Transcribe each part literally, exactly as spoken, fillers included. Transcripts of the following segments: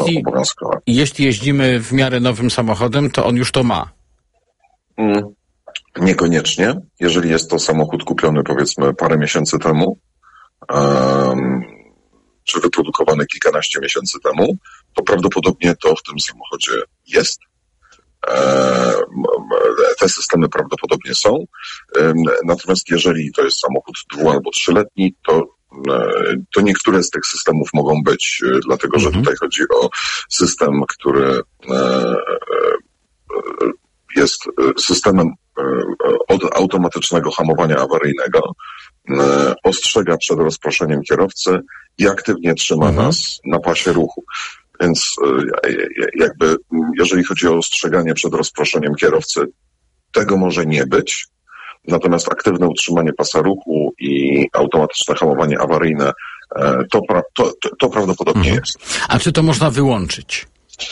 jeśli, obowiązkowe. Jeśli jeździmy w miarę nowym samochodem, to on już to ma? Mm, niekoniecznie. Jeżeli jest to samochód kupiony, powiedzmy, parę miesięcy temu, um, czy wyprodukowany kilkanaście miesięcy temu, to prawdopodobnie to w tym samochodzie jest. Te systemy prawdopodobnie są. Natomiast jeżeli to jest samochód dwu- albo trzyletni, to, to niektóre z tych systemów mogą być, dlatego że tutaj chodzi o system, który jest systemem od automatycznego hamowania awaryjnego, ostrzega przed rozproszeniem kierowcy i aktywnie trzyma mhm. nas na pasie ruchu. Więc jakby, jeżeli chodzi o ostrzeganie przed rozproszeniem kierowcy, tego może nie być. Natomiast aktywne utrzymanie pasa ruchu i automatyczne hamowanie awaryjne, to, to, to, to prawdopodobnie mhm. jest. A czy to można wyłączyć?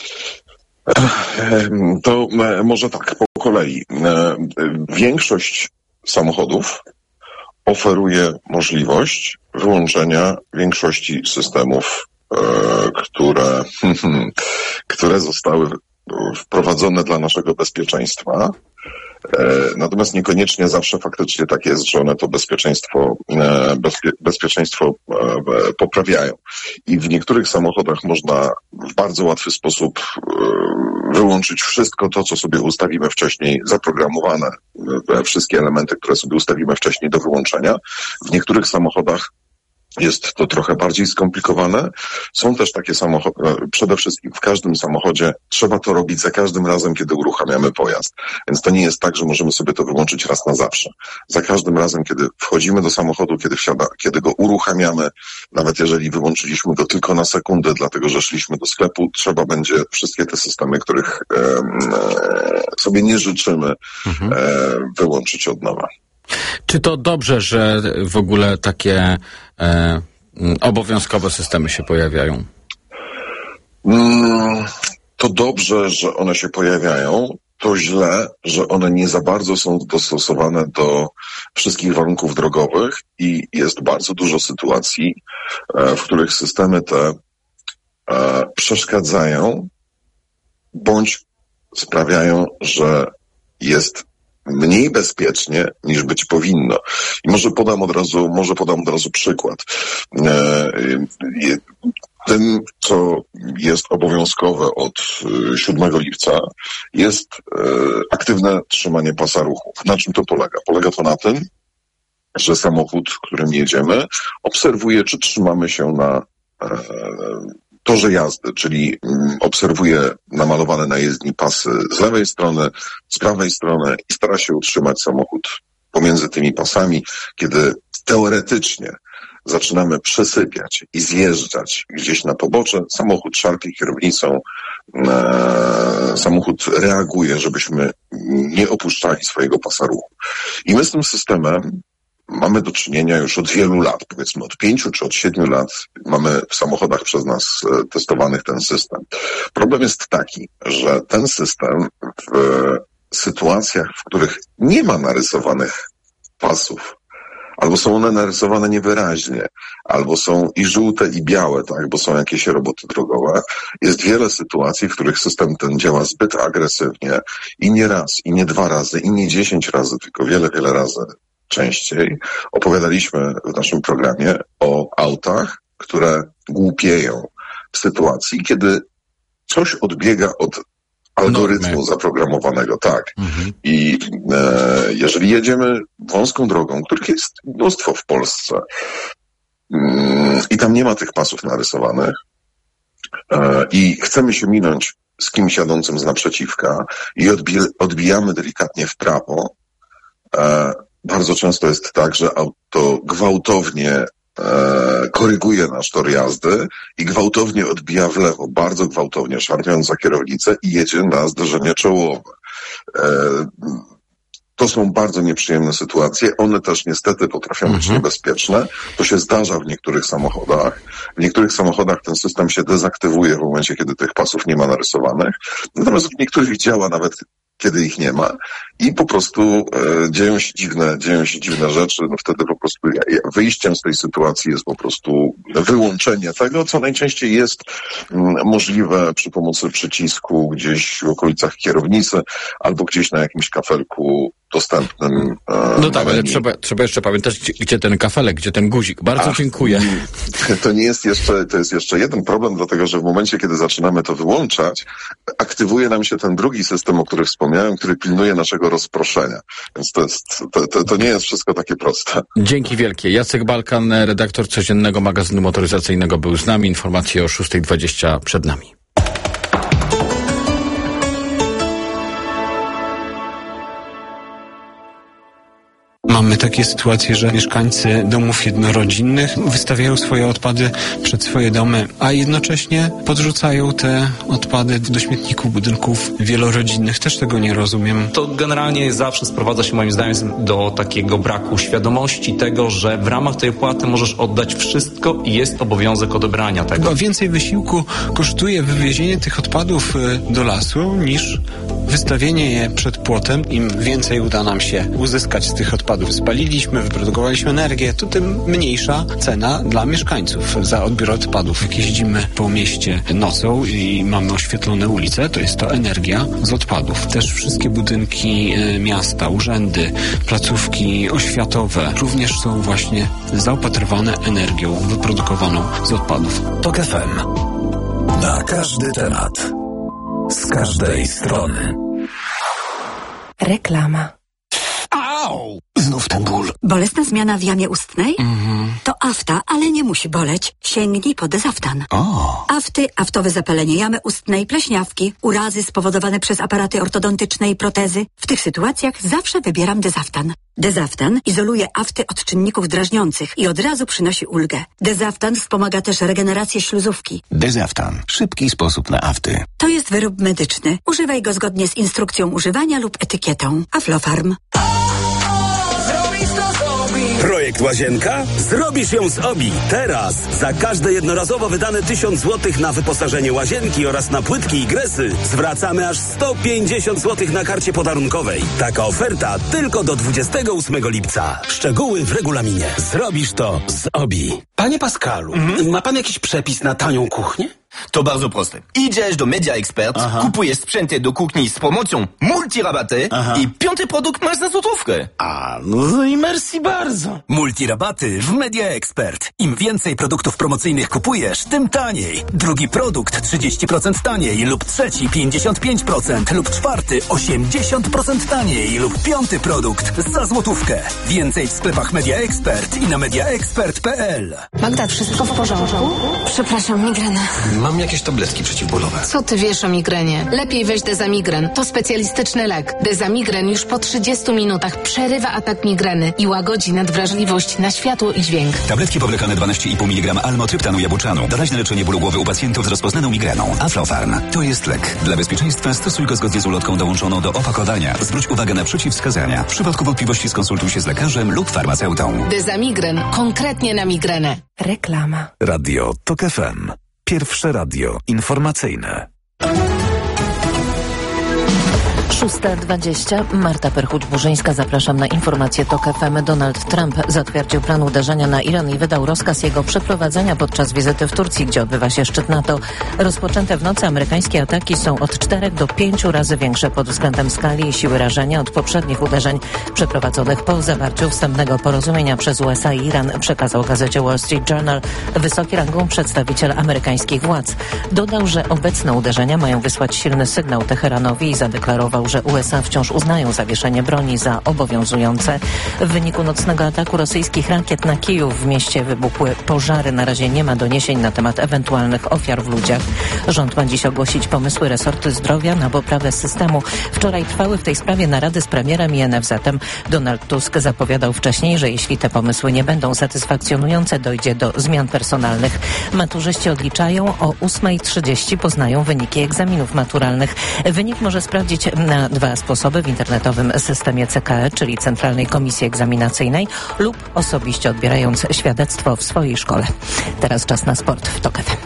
To może tak, po kolei. Większość samochodów oferuje możliwość wyłączenia większości systemów, które, które zostały wprowadzone dla naszego bezpieczeństwa. Natomiast niekoniecznie zawsze faktycznie tak jest, że one to bezpieczeństwo, bezpie, bezpieczeństwo poprawiają. I w niektórych samochodach można w bardzo łatwy sposób wyłączyć wszystko to, co sobie ustawimy wcześniej, zaprogramowane, wszystkie elementy, które sobie ustawimy wcześniej do wyłączenia. W niektórych samochodach jest to trochę bardziej skomplikowane. Są też takie samochody, przede wszystkim w każdym samochodzie trzeba to robić za każdym razem, kiedy uruchamiamy pojazd. Więc to nie jest tak, że możemy sobie to wyłączyć raz na zawsze. Za każdym razem, kiedy wchodzimy do samochodu, kiedy wsiada, kiedy go uruchamiamy, nawet jeżeli wyłączyliśmy go tylko na sekundę, dlatego że szliśmy do sklepu, trzeba będzie wszystkie te systemy, których e, e, sobie nie życzymy, mhm. e, wyłączyć od nowa. Czy to dobrze, że w ogóle takie e, obowiązkowe systemy się pojawiają? Mm, to dobrze, że one się pojawiają. To źle, że one nie za bardzo są dostosowane do wszystkich warunków drogowych i jest bardzo dużo sytuacji, e, w których systemy te e, przeszkadzają bądź sprawiają, że jest mniej bezpiecznie niż być powinno. I może podam od razu, może podam od razu przykład. Tym, co jest obowiązkowe od siódmego lipca, jest aktywne trzymanie pasa ruchu. Na czym to polega? Polega to na tym, że samochód, którym jedziemy, obserwuje, czy trzymamy się na torze jazdy, czyli obserwuje namalowane na jezdni pasy z lewej strony, z prawej strony i stara się utrzymać samochód pomiędzy tymi pasami, kiedy teoretycznie zaczynamy przesypiać i zjeżdżać gdzieś na pobocze, samochód szarpie kierownicą, e, samochód reaguje, żebyśmy nie opuszczali swojego pasa ruchu. I my z tym systemem mamy do czynienia już od wielu lat, powiedzmy od pięciu czy od siedmiu lat mamy w samochodach przez nas testowanych ten system. Problem jest taki, że ten system w sytuacjach, w których nie ma narysowanych pasów, albo są one narysowane niewyraźnie, albo są i żółte, i białe, tak, bo są jakieś roboty drogowe. Jest wiele sytuacji, w których system ten działa zbyt agresywnie i nie raz, i nie dwa razy, i nie dziesięć razy, tylko wiele, wiele razy częściej. Opowiadaliśmy w naszym programie o autach, które głupieją w sytuacji, kiedy coś odbiega od algorytmu Normy. zaprogramowanego, tak. Mhm. I e, jeżeli jedziemy wąską drogą, których jest mnóstwo w Polsce mm, i tam nie ma tych pasów narysowanych e, i chcemy się minąć z kimś jadącym z naprzeciwka i odbi- odbijamy delikatnie w prawo, e, bardzo często jest tak, że auto gwałtownie e, koryguje nasz tor jazdy i gwałtownie odbija w lewo, bardzo gwałtownie, szarpiąc za kierownicę i jedzie na zderzenie czołowe. E, to są bardzo nieprzyjemne sytuacje. One też niestety potrafią mhm. być niebezpieczne. To się zdarza w niektórych samochodach. W niektórych samochodach ten system się dezaktywuje w momencie, kiedy tych pasów nie ma narysowanych. Natomiast w niektórych działa nawet kiedy ich nie ma i po prostu e, dzieją się dziwne, dzieją się dziwne rzeczy, no wtedy po prostu wyjściem z tej sytuacji jest po prostu wyłączenie tego, co najczęściej jest m, możliwe przy pomocy przycisku gdzieś w okolicach kierownicy albo gdzieś na jakimś kafelku dostępnym. E, no tak, ale trzeba, trzeba jeszcze pamiętać, gdzie, gdzie ten kafelek, gdzie ten guzik. Bardzo Ach, dziękuję. To nie jest jeszcze, to jest jeszcze jeden problem, dlatego że w momencie, kiedy zaczynamy to wyłączać, aktywuje nam się ten drugi system, o którym wspomniałem, który pilnuje naszego rozproszenia. Więc to jest, to, to, to nie jest wszystko takie proste. Dzięki wielkie. Jacek Balkan, redaktor codziennego magazynu motoryzacyjnego, był z nami. Informacje o szósta dwadzieścia przed nami. Mamy takie sytuacje, że mieszkańcy domów jednorodzinnych wystawiają swoje odpady przed swoje domy, a jednocześnie podrzucają te odpady do śmietników budynków wielorodzinnych. Też tego nie rozumiem. To generalnie zawsze sprowadza się moim zdaniem do takiego braku świadomości tego, że w ramach tej opłaty możesz oddać wszystko i jest obowiązek odebrania tego. Chyba więcej wysiłku kosztuje wywiezienie tych odpadów do lasu niż wystawienie je przed płotem. Im więcej uda nam się uzyskać z tych odpadów, spaliliśmy, wyprodukowaliśmy energię, to tym mniejsza cena dla mieszkańców za odbiór odpadów. Jak jeździmy po mieście nocą i mamy oświetlone ulice, to jest to energia z odpadów. Też wszystkie budynki miasta, urzędy, placówki oświatowe również są właśnie zaopatrywane energią wyprodukowaną z odpadów. TOK F M. Na każdy temat. Z każdej strony. Reklama. Au! Znów ten ból. Bolesna zmiana w jamie ustnej? Mhm. To afta, ale nie musi boleć. Sięgnij po Dezaftan. O. Afty, aftowe zapalenie jamy ustnej, pleśniawki, urazy spowodowane przez aparaty ortodontyczne i protezy. W tych sytuacjach zawsze wybieram Dezaftan. Dezaftan izoluje afty od czynników drażniących i od razu przynosi ulgę. Dezaftan wspomaga też regenerację śluzówki. Dezaftan. Szybki sposób na afty. To jest wyrób medyczny. Używaj go zgodnie z instrukcją używania lub etykietą. Aflofarm. Projekt Łazienka? Zrobisz ją z Obi. Teraz za każde jednorazowo wydane tysiąc złotych na wyposażenie łazienki oraz na płytki i gresy zwracamy aż sto pięćdziesiąt złotych na karcie podarunkowej. Taka oferta tylko do dwudziestego ósmego lipca. Szczegóły w regulaminie. Zrobisz to z Obi. Panie Pascalu, mhm. ma pan jakiś przepis na tanią kuchnię? To bardzo proste. Idziesz do Media Expert, Aha. kupujesz sprzęty do kuchni z promocją multirabaty i piąty produkt masz za złotówkę. A, no i merci bardzo. Multirabaty w Media Expert. Im więcej produktów promocyjnych kupujesz, tym taniej. Drugi produkt trzydzieści procent taniej lub trzeci pięćdziesiąt pięć procent lub czwarty osiemdziesiąt procent taniej lub piąty produkt za złotówkę. Więcej w sklepach Media Expert i na mediaexpert kropka p l. Magda, wszystko w porządku? Przepraszam, migrena. Mam jakieś tabletki przeciwbólowe. Co ty wiesz o migrenie? Lepiej weź Dezamigren. To specjalistyczny lek. Dezamigren już po trzydziestu minutach przerywa atak migreny i łagodzi nadwrażliwość na światło i dźwięk. Tabletki powlekane dwanaście i pół miligrama almotryptanu jabłczanu. Doraźne leczenie bólu głowy u pacjentów z rozpoznaną migreną. Aflofarm. To jest lek. Dla bezpieczeństwa stosuj go zgodnie z ulotką dołączoną do opakowania. Zwróć uwagę na przeciwwskazania. W przypadku wątpliwości skonsultuj się z lekarzem lub farmaceutą. Dezamigren. Konkretnie na migrenę. Reklama. Radio TOK F M. Pierwsze radio informacyjne. szósta dwadzieścia. Marta Perchuć-Burzyńska. Zapraszam na informacje TOK F M. Donald Trump zatwierdził plan uderzenia na Iran i wydał rozkaz jego przeprowadzenia podczas wizyty w Turcji, gdzie odbywa się szczyt NATO. Rozpoczęte w nocy amerykańskie ataki są od czterech do pięciu razy większe pod względem skali i siły rażenia od poprzednich uderzeń przeprowadzonych po zawarciu wstępnego porozumienia przez U S A i Iran, przekazał gazecie Wall Street Journal wysoki rangą przedstawiciel amerykańskich władz. Dodał, że obecne uderzenia mają wysłać silny sygnał Teheranowi i zadeklarował, że U S A wciąż uznają zawieszenie broni za obowiązujące. W wyniku nocnego ataku rosyjskich rakiet na Kijów w mieście wybuchły pożary. Na razie nie ma doniesień na temat ewentualnych ofiar w ludziach. Rząd ma dziś ogłosić pomysły resortu zdrowia na poprawę systemu. Wczoraj trwały w tej sprawie narady z premierem i N F Z-em. Donald Tusk zapowiadał wcześniej, że jeśli te pomysły nie będą satysfakcjonujące, dojdzie do zmian personalnych. Maturzyści odliczają, o ósma trzydzieści poznają wyniki egzaminów maturalnych. Wynik może sprawdzić na dwa sposoby: w internetowym systemie C K E, czyli Centralnej Komisji Egzaminacyjnej, lub osobiście odbierając świadectwo w swojej szkole. Teraz czas na sport w TOK F M.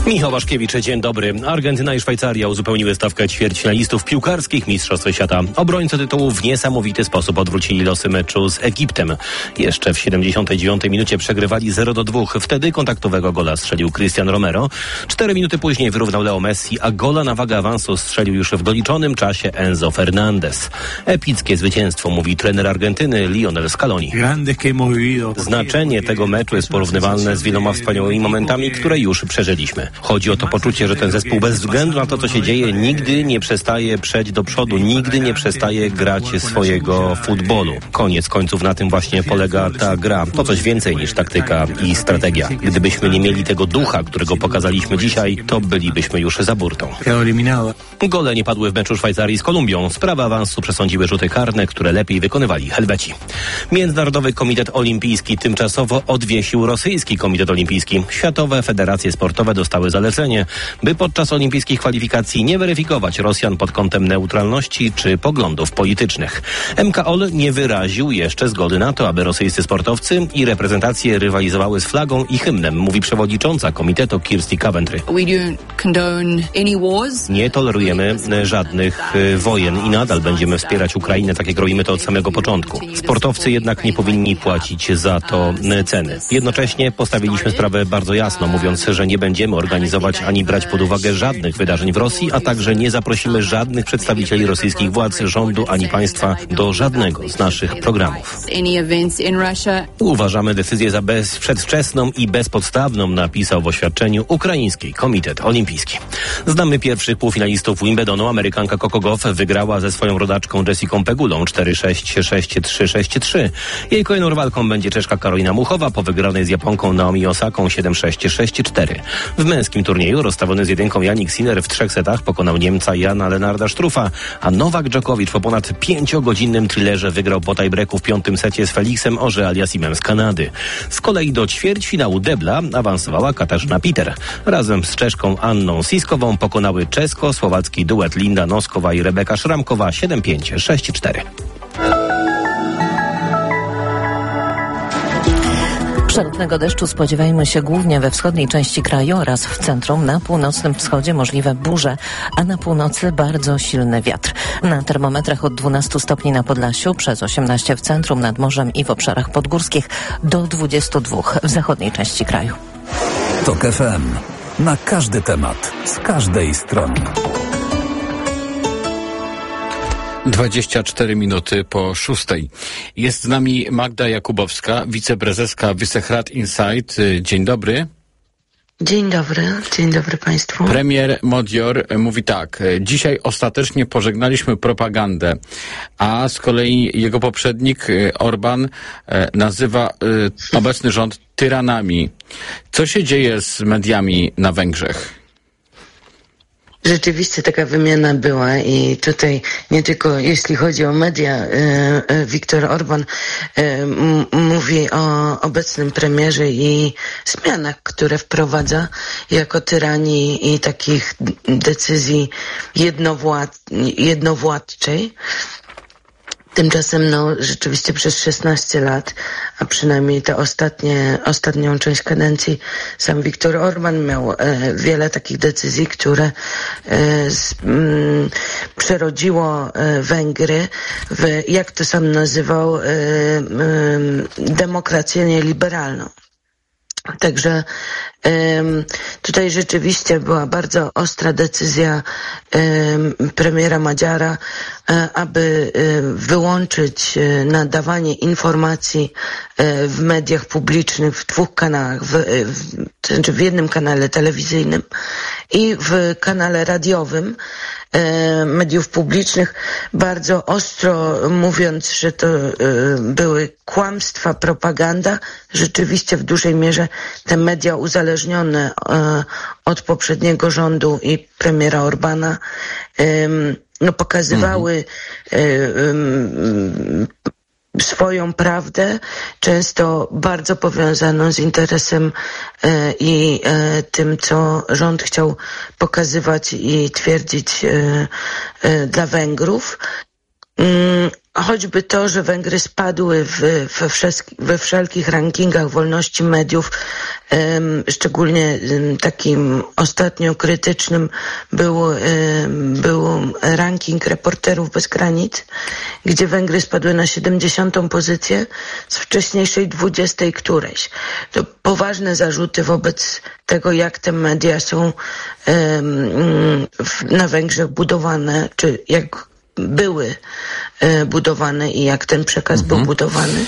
Michał Waszkiewicz, dzień dobry. Argentyna i Szwajcaria uzupełniły stawkę ćwierćfinalistów piłkarskich Mistrzostw Świata. Obrońcy tytułu w niesamowity sposób odwrócili losy meczu z Egiptem. Jeszcze w siedemdziesiątej dziewiątej minucie przegrywali zero do dwóch. Wtedy kontaktowego gola strzelił Cristian Romero. Cztery minuty później wyrównał Leo Messi, a gola na wagę awansu strzelił już w doliczonym czasie Enzo Fernandez. Epickie zwycięstwo, mówi trener Argentyny Lionel Scaloni. Znaczenie tego meczu jest porównywalne z wieloma wspaniałymi momentami, które już przeżyliśmy. Chodzi o to poczucie, że ten zespół bez względu na to, co się dzieje, nigdy nie przestaje przejść do przodu, nigdy nie przestaje grać swojego futbolu. Koniec końców na tym właśnie polega ta gra. To coś więcej niż taktyka i strategia. Gdybyśmy nie mieli tego ducha, którego pokazaliśmy dzisiaj, to bylibyśmy już za burtą. Gole nie padły w meczu Szwajcarii z Kolumbią. Sprawę awansu przesądziły rzuty karne, które lepiej wykonywali Helweci. Międzynarodowy Komitet Olimpijski tymczasowo odwiesił rosyjski Komitet Olimpijski. Światowe federacje sportowe dostały zalecenie, by podczas olimpijskich kwalifikacji nie weryfikować Rosjan pod kątem neutralności czy poglądów politycznych. M K O L nie wyraził jeszcze zgody na to, aby rosyjscy sportowcy i reprezentacje rywalizowały z flagą i hymnem, mówi przewodnicząca komitetu Kirsty Coventry. Nie tolerujemy żadnych wojen i nadal będziemy wspierać Ukrainę, tak jak robimy to od samego początku. Sportowcy jednak nie powinni płacić za to ceny. Jednocześnie postawiliśmy sprawę bardzo jasno, mówiąc, że nie będziemy organizować ani brać pod uwagę żadnych wydarzeń w Rosji, a także nie zaprosimy żadnych przedstawicieli rosyjskich władz, rządu ani państwa do żadnego z naszych programów. Uważamy decyzję za bez, przedwczesną i bezpodstawną, napisał w oświadczeniu ukraiński Komitet Olimpijski. Znamy pierwszych półfinalistów Wimbledonu. Amerykanka Coco Gauff wygrała ze swoją rodaczką Jessicą Pegulą cztery sześć, sześć trzy, sześć trzy. Jej kolejną rywalką będzie Czeszka Karolina Muchowa po wygranej z Japonką Naomi Osaką siedem sześć, sześć cztery. W męskim turnieju rozstawiony z jedynką Jannik Sinner w trzech setach pokonał Niemca Jana Lenarda Struffa, a Nowak Djokovic po ponad pięciogodzinnym thrillerze wygrał po tiebreaku w piątym secie z Felixem Auger-Aliassimem z Kanady. Z kolei do ćwierćfinału debla awansowała Katarzyna Peter. Razem z Czeszką Anną Siskową pokonały czesko-słowacki duet Linda Noskowa i Rebeka Szramkowa siedem pięć, sześć cztery. Przelotnego deszczu spodziewajmy się głównie we wschodniej części kraju oraz w centrum. Na północnym wschodzie możliwe burze, a na północy bardzo silny wiatr. Na termometrach od dwunastu stopni na Podlasiu, przez osiemnaście w centrum, nad morzem i w obszarach podgórskich, do dwudziestu dwóch w zachodniej części kraju. TOK F M. Na każdy temat, z każdej strony. dwadzieścia cztery minuty po szóstej. Jest z nami Magda Jakubowska, wiceprezeska Wyszehrad Insight. Dzień dobry. Dzień dobry, dzień dobry Państwu. Premier Modior mówi tak: dzisiaj ostatecznie pożegnaliśmy propagandę, a z kolei jego poprzednik Orban nazywa obecny rząd tyranami. Co się dzieje z mediami na Węgrzech? Rzeczywiście taka wymiana była i tutaj nie tylko jeśli chodzi o media, e, e, Viktor Orban e, m, mówi o obecnym premierze i zmianach, które wprowadza jako tyranii i takich decyzji jednowład, jednowładczej. Tymczasem no rzeczywiście przez szesnaście lat, a przynajmniej tę ostatnie, ostatnią część kadencji, sam Viktor Orban miał e, wiele takich decyzji, które e, z, m, przerodziło e, Węgry w, jak to sam nazywał, e, e, demokrację nieliberalną. Także um, tutaj rzeczywiście była bardzo ostra decyzja um, premiera Madziara, um, aby um, wyłączyć um, nadawanie informacji um, w mediach publicznych w dwóch kanałach, w, w, to znaczy w jednym kanale telewizyjnym i w kanale radiowym mediów publicznych, bardzo ostro mówiąc, że to y, były kłamstwa, propaganda. Rzeczywiście w dużej mierze te media uzależnione y, od poprzedniego rządu i premiera Orbana y, no, pokazywały y, y, swoją prawdę, często bardzo powiązaną z interesem e, i e, tym, co rząd chciał pokazywać i twierdzić e, e, dla Węgrów. Mm, choćby to, że Węgry spadły w, we, wszelki, we wszelkich rankingach wolności mediów Szczególnie takim ostatnio krytycznym był, był ranking Reporterów Bez Granic, gdzie Węgry spadły na siedemdziesiątą pozycję z wcześniejszej dwudziestej którejś. To poważne zarzuty wobec tego, jak te media są na Węgrzech budowane, czy jak były budowane i jak ten przekaz mhm. był budowany.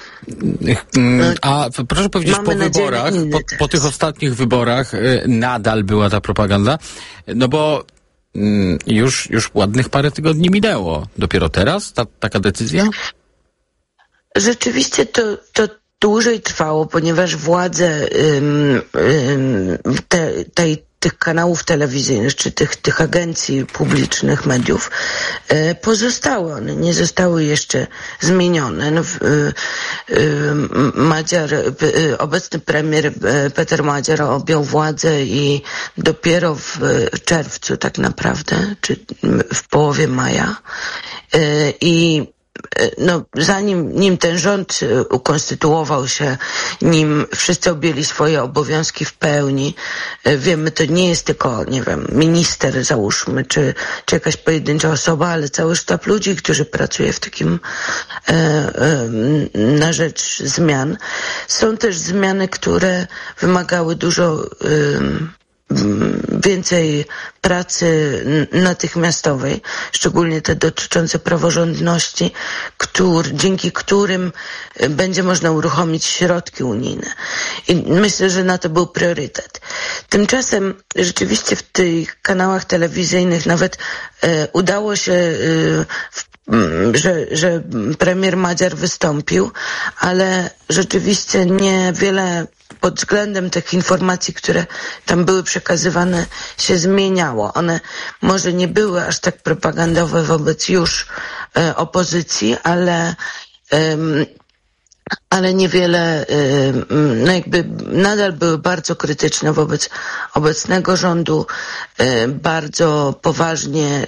A proszę powiedzieć, Mamy po wyborach, po, po tych ostatnich wyborach nadal była ta propaganda? No bo już, już ładnych parę tygodni minęło. Dopiero teraz ta, taka decyzja? Rzeczywiście to, to dłużej trwało, ponieważ władze ym, ym, te, tej tych kanałów telewizyjnych, czy tych, tych agencji publicznych, mediów, e, pozostały. One nie zostały jeszcze zmienione. No, e, e, Madziar, e, obecny premier e, Peter Madziar objął władzę i dopiero w e, czerwcu tak naprawdę, czy w połowie maja. E, I no, zanim nim ten rząd ukonstytuował się, nim wszyscy objęli swoje obowiązki w pełni, wiemy, to nie jest tylko, nie wiem, minister, załóżmy, czy, czy jakaś pojedyncza osoba, ale cały sztab ludzi, którzy pracuje w takim e, e, na rzecz zmian. Są też zmiany, które wymagały dużo e, więcej pracy natychmiastowej, szczególnie te dotyczące praworządności, który, dzięki którym będzie można uruchomić środki unijne. I myślę, że na to był priorytet. Tymczasem rzeczywiście w tych kanałach telewizyjnych nawet e, udało się e, w Że, że premier Madziar wystąpił, ale rzeczywiście niewiele pod względem tych informacji, które tam były przekazywane, się zmieniało. One może nie były aż tak propagandowe wobec już e, opozycji, ale e, ale niewiele, no jakby nadal były bardzo krytyczne wobec obecnego rządu, bardzo poważnie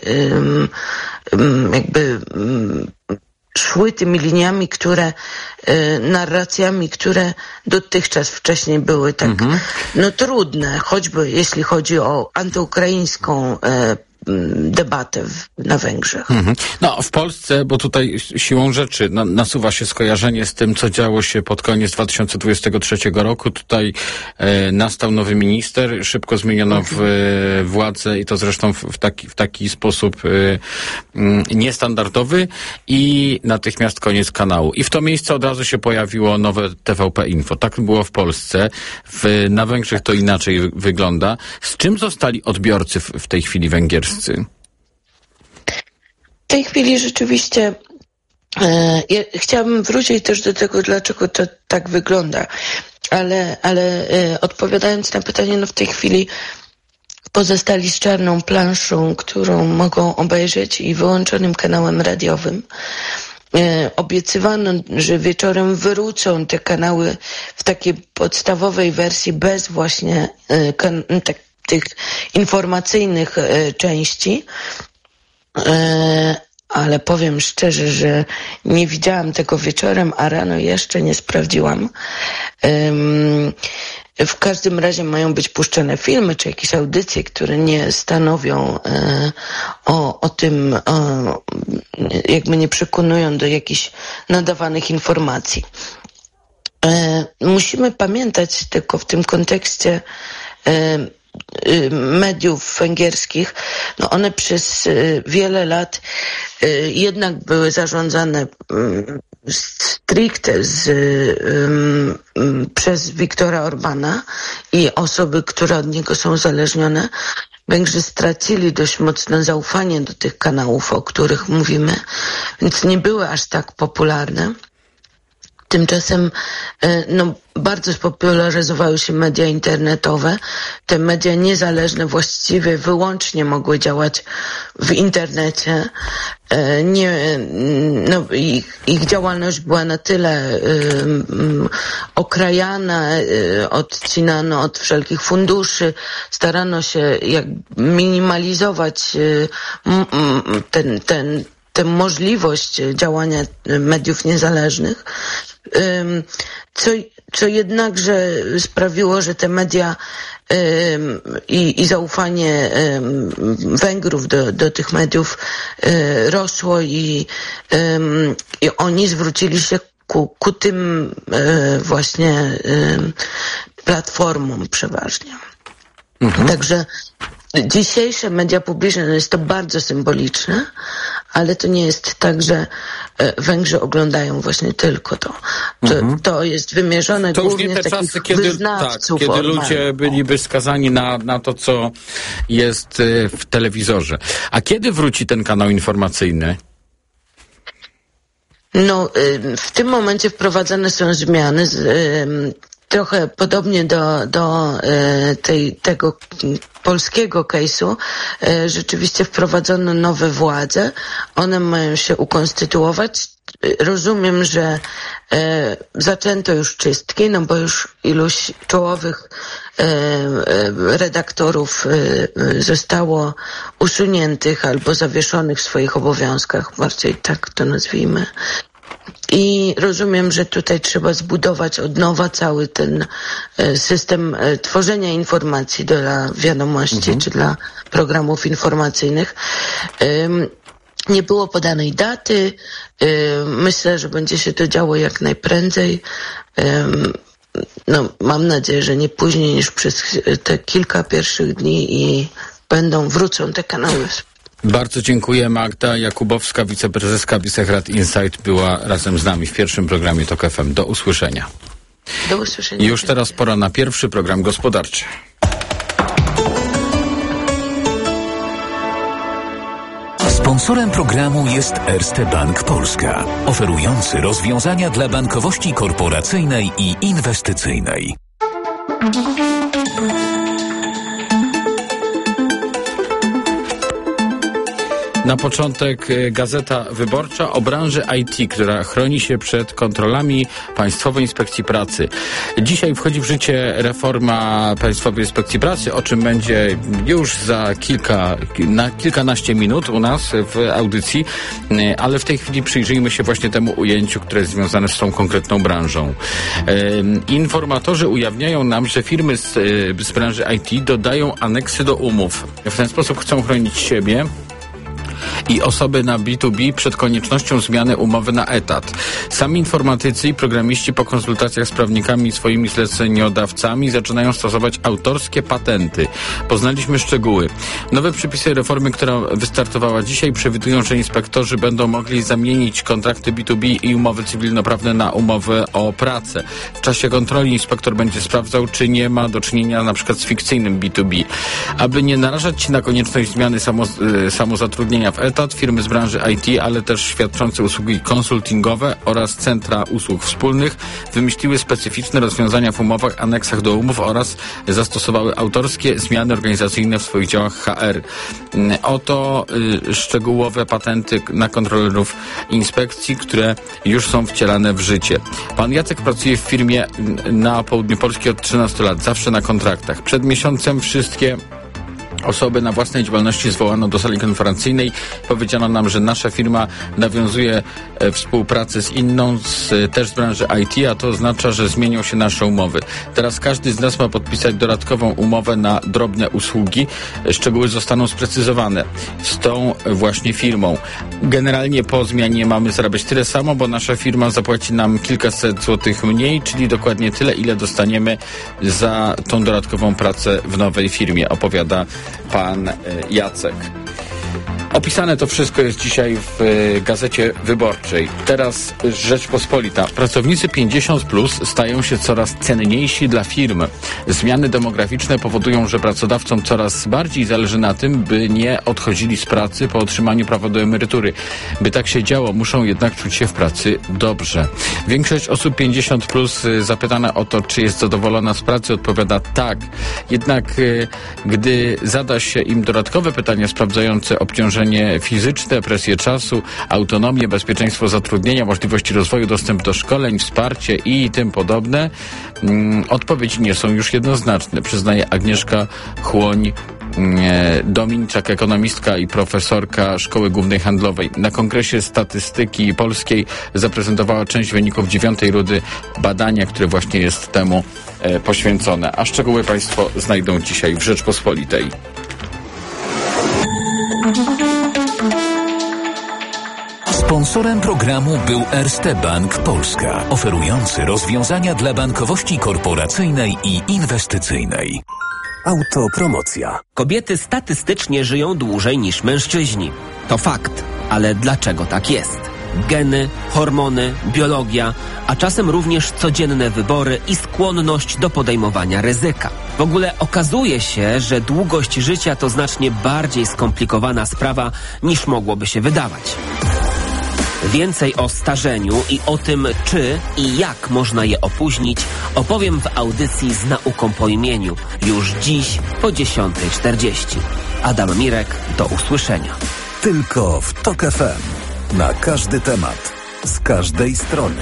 jakby szły tymi liniami, które, narracjami, które dotychczas wcześniej były tak, mhm. no trudne, choćby jeśli chodzi o antyukraińską debatę w, na Węgrzech. Mhm. No, w Polsce, bo tutaj siłą rzeczy no, nasuwa się skojarzenie z tym, co działo się pod koniec dwa tysiące dwudziestego trzeciego roku. Tutaj e, nastał nowy minister, szybko zmieniono w, e, władzę i to zresztą w, w, taki, w taki sposób e, m, niestandardowy i natychmiast koniec kanału. I w to miejsce od razu się pojawiło nowe T V P Info. Tak było w Polsce. W, na Węgrzech to inaczej wy, wygląda. Z czym zostali odbiorcy w, w tej chwili węgierscy? W tej chwili rzeczywiście e, ja chciałabym wrócić też do tego, dlaczego to tak wygląda, ale, ale e, odpowiadając na pytanie, no w tej chwili pozostali z czarną planszą, którą mogą obejrzeć i wyłączonym kanałem radiowym. E, obiecywano, że wieczorem wrócą te kanały w takiej podstawowej wersji bez właśnie e, kan- tak, tych informacyjnych e, części, e, ale powiem szczerze, że nie widziałam tego wieczorem, a rano jeszcze nie sprawdziłam. E, w każdym razie mają być puszczane filmy czy jakieś audycje, które nie stanowią e, o, o tym, o, jakby nie przekonują do jakichś nadawanych informacji. E, musimy pamiętać tylko w tym kontekście e, mediów węgierskich, no one przez wiele lat jednak były zarządzane stricte z, przez Viktora Orbana i osoby, które od niego są uzależnione. Węgrzy stracili dość mocne zaufanie do tych kanałów, o których mówimy, więc nie były aż tak popularne. Tymczasem no, bardzo spopularyzowały się media internetowe. Te media niezależne właściwie wyłącznie mogły działać w internecie. Nie, no, ich, ich działalność była na tyle um, okrajana, odcinano od wszelkich funduszy, starano się jak minimalizować um, ten, ten tę możliwość działania mediów niezależnych, co, co jednakże sprawiło, że te media ym, i, i zaufanie ym, Węgrów do, do tych mediów y, rosło i, ym, i oni zwrócili się ku, ku tym y, właśnie y, platformom przeważnie. Mhm. Także dzisiejsze media publiczne, no jest to bardzo symboliczne, ale to nie jest tak, że Węgrzy oglądają właśnie tylko to. To, mhm. to jest wymierzone to głównie już nie te w takich czasy, kiedy, wyznawców. tak, kiedy ludzie byliby skazani na, na to, co jest w telewizorze. A kiedy wróci ten kanał informacyjny? No, w tym momencie wprowadzane są zmiany z, trochę podobnie do, do tej, tego polskiego case'u. Rzeczywiście wprowadzono nowe władze. One mają się ukonstytuować. Rozumiem, że e, zaczęto już czystki, no bo już iluś czołowych e, e, redaktorów e, zostało usuniętych albo zawieszonych w swoich obowiązkach, bardziej tak to nazwijmy. I rozumiem, że tutaj trzeba zbudować od nowa cały ten system tworzenia informacji dla wiadomości mhm. czy dla programów informacyjnych. Nie było podanej daty. Myślę, że będzie się to działo jak najprędzej. No, mam nadzieję, że nie później niż przez te kilka pierwszych dni i będą, wrócą te kanały. Bardzo dziękuję. Magda Jakubowska, wiceprezeska Wyszehrad Insight, była razem z nami w pierwszym programie TOK F M. Do usłyszenia. Do usłyszenia. Już teraz pora na pierwszy program gospodarczy. Sponsorem programu jest Erste Bank Polska, oferujący rozwiązania dla bankowości korporacyjnej i inwestycyjnej. Na początek Gazeta Wyborcza o branży I T, która chroni się przed kontrolami Państwowej Inspekcji Pracy. Dzisiaj wchodzi w życie reforma Państwowej Inspekcji Pracy, o czym będzie już za kilka, na kilkanaście minut u nas w audycji, ale w tej chwili przyjrzyjmy się właśnie temu ujęciu, które jest związane z tą konkretną branżą. Informatorzy ujawniają nam, że firmy z, z branży I T dodają aneksy do umów. W ten sposób chcą chronić siebie i osoby na B dwa B przed koniecznością zmiany umowy na etat. Sami informatycy i programiści po konsultacjach z prawnikami i swoimi zleceniodawcami zaczynają stosować autorskie patenty. Poznaliśmy szczegóły. Nowe przepisy reformy, która wystartowała dzisiaj, przewidują, że inspektorzy będą mogli zamienić kontrakty B dwa B i umowy cywilnoprawne na umowę o pracę. W czasie kontroli inspektor będzie sprawdzał, czy nie ma do czynienia na przykład z fikcyjnym B dwa B. Aby nie narażać się na konieczność zmiany samo, samozatrudnienia w etat, firmy z branży I T, ale też świadczące usługi konsultingowe oraz centra usług wspólnych wymyśliły specyficzne rozwiązania w umowach, aneksach do umów oraz zastosowały autorskie zmiany organizacyjne w swoich działach H R. Oto y, szczegółowe patenty na kontrolerów inspekcji, które już są wcielane w życie. Pan Jacek pracuje w firmie na południu Polski od trzynastu lat, zawsze na kontraktach. Przed miesiącem wszystkie osoby na własnej działalności zwołano do sali konferencyjnej. Powiedziano nam, że nasza firma nawiązuje e, współpracę z inną, z, też z branży I T, a to oznacza, że zmienią się nasze umowy. Teraz każdy z nas ma podpisać dodatkową umowę na drobne usługi. Szczegóły zostaną sprecyzowane z tą właśnie firmą. Generalnie po zmianie mamy zarabiać tyle samo, bo nasza firma zapłaci nam kilkaset złotych mniej, czyli dokładnie tyle, ile dostaniemy za tą dodatkową pracę w nowej firmie, opowiada pan Jacek. Opisane to wszystko jest dzisiaj w Gazecie Wyborczej. Teraz Rzeczpospolita. Pracownicy pięćdziesiąt plus stają się coraz cenniejsi dla firm. Zmiany demograficzne powodują, że pracodawcom coraz bardziej zależy na tym, by nie odchodzili z pracy po otrzymaniu prawa do emerytury. By tak się działo, muszą jednak czuć się w pracy dobrze. Większość osób pięćdziesiąt plus zapytana o to, czy jest zadowolona z pracy, odpowiada tak. Jednak gdy zada się im dodatkowe pytania sprawdzające obciążenie fizyczne, presję czasu, autonomię, bezpieczeństwo zatrudnienia, możliwości rozwoju, dostęp do szkoleń, wsparcie i tym podobne, mm, odpowiedzi nie są już jednoznaczne, przyznaje Agnieszka Chłoń Dominiczak, ekonomistka i profesorka Szkoły Głównej Handlowej. Na Kongresie Statystyki Polskiej zaprezentowała część wyników dziewiątej rundy badania, które właśnie jest temu poświęcone. A szczegóły Państwo znajdą dzisiaj w Rzeczpospolitej. Sponsorem programu był Erste Bank Polska, oferujący rozwiązania dla bankowości korporacyjnej i inwestycyjnej. Autopromocja. Kobiety statystycznie żyją dłużej niż mężczyźni. To fakt, ale dlaczego tak jest? Geny, hormony, biologia, a czasem również codzienne wybory i skłonność do podejmowania ryzyka. W ogóle okazuje się, że długość życia to znacznie bardziej skomplikowana sprawa niż mogłoby się wydawać. Więcej o starzeniu i o tym, czy i jak można je opóźnić, opowiem w audycji Z nauką po imieniu. Już dziś po dziesiątej czterdzieści. Adam Mirek, do usłyszenia. Tylko w Tok F M. Na każdy temat. Z każdej strony.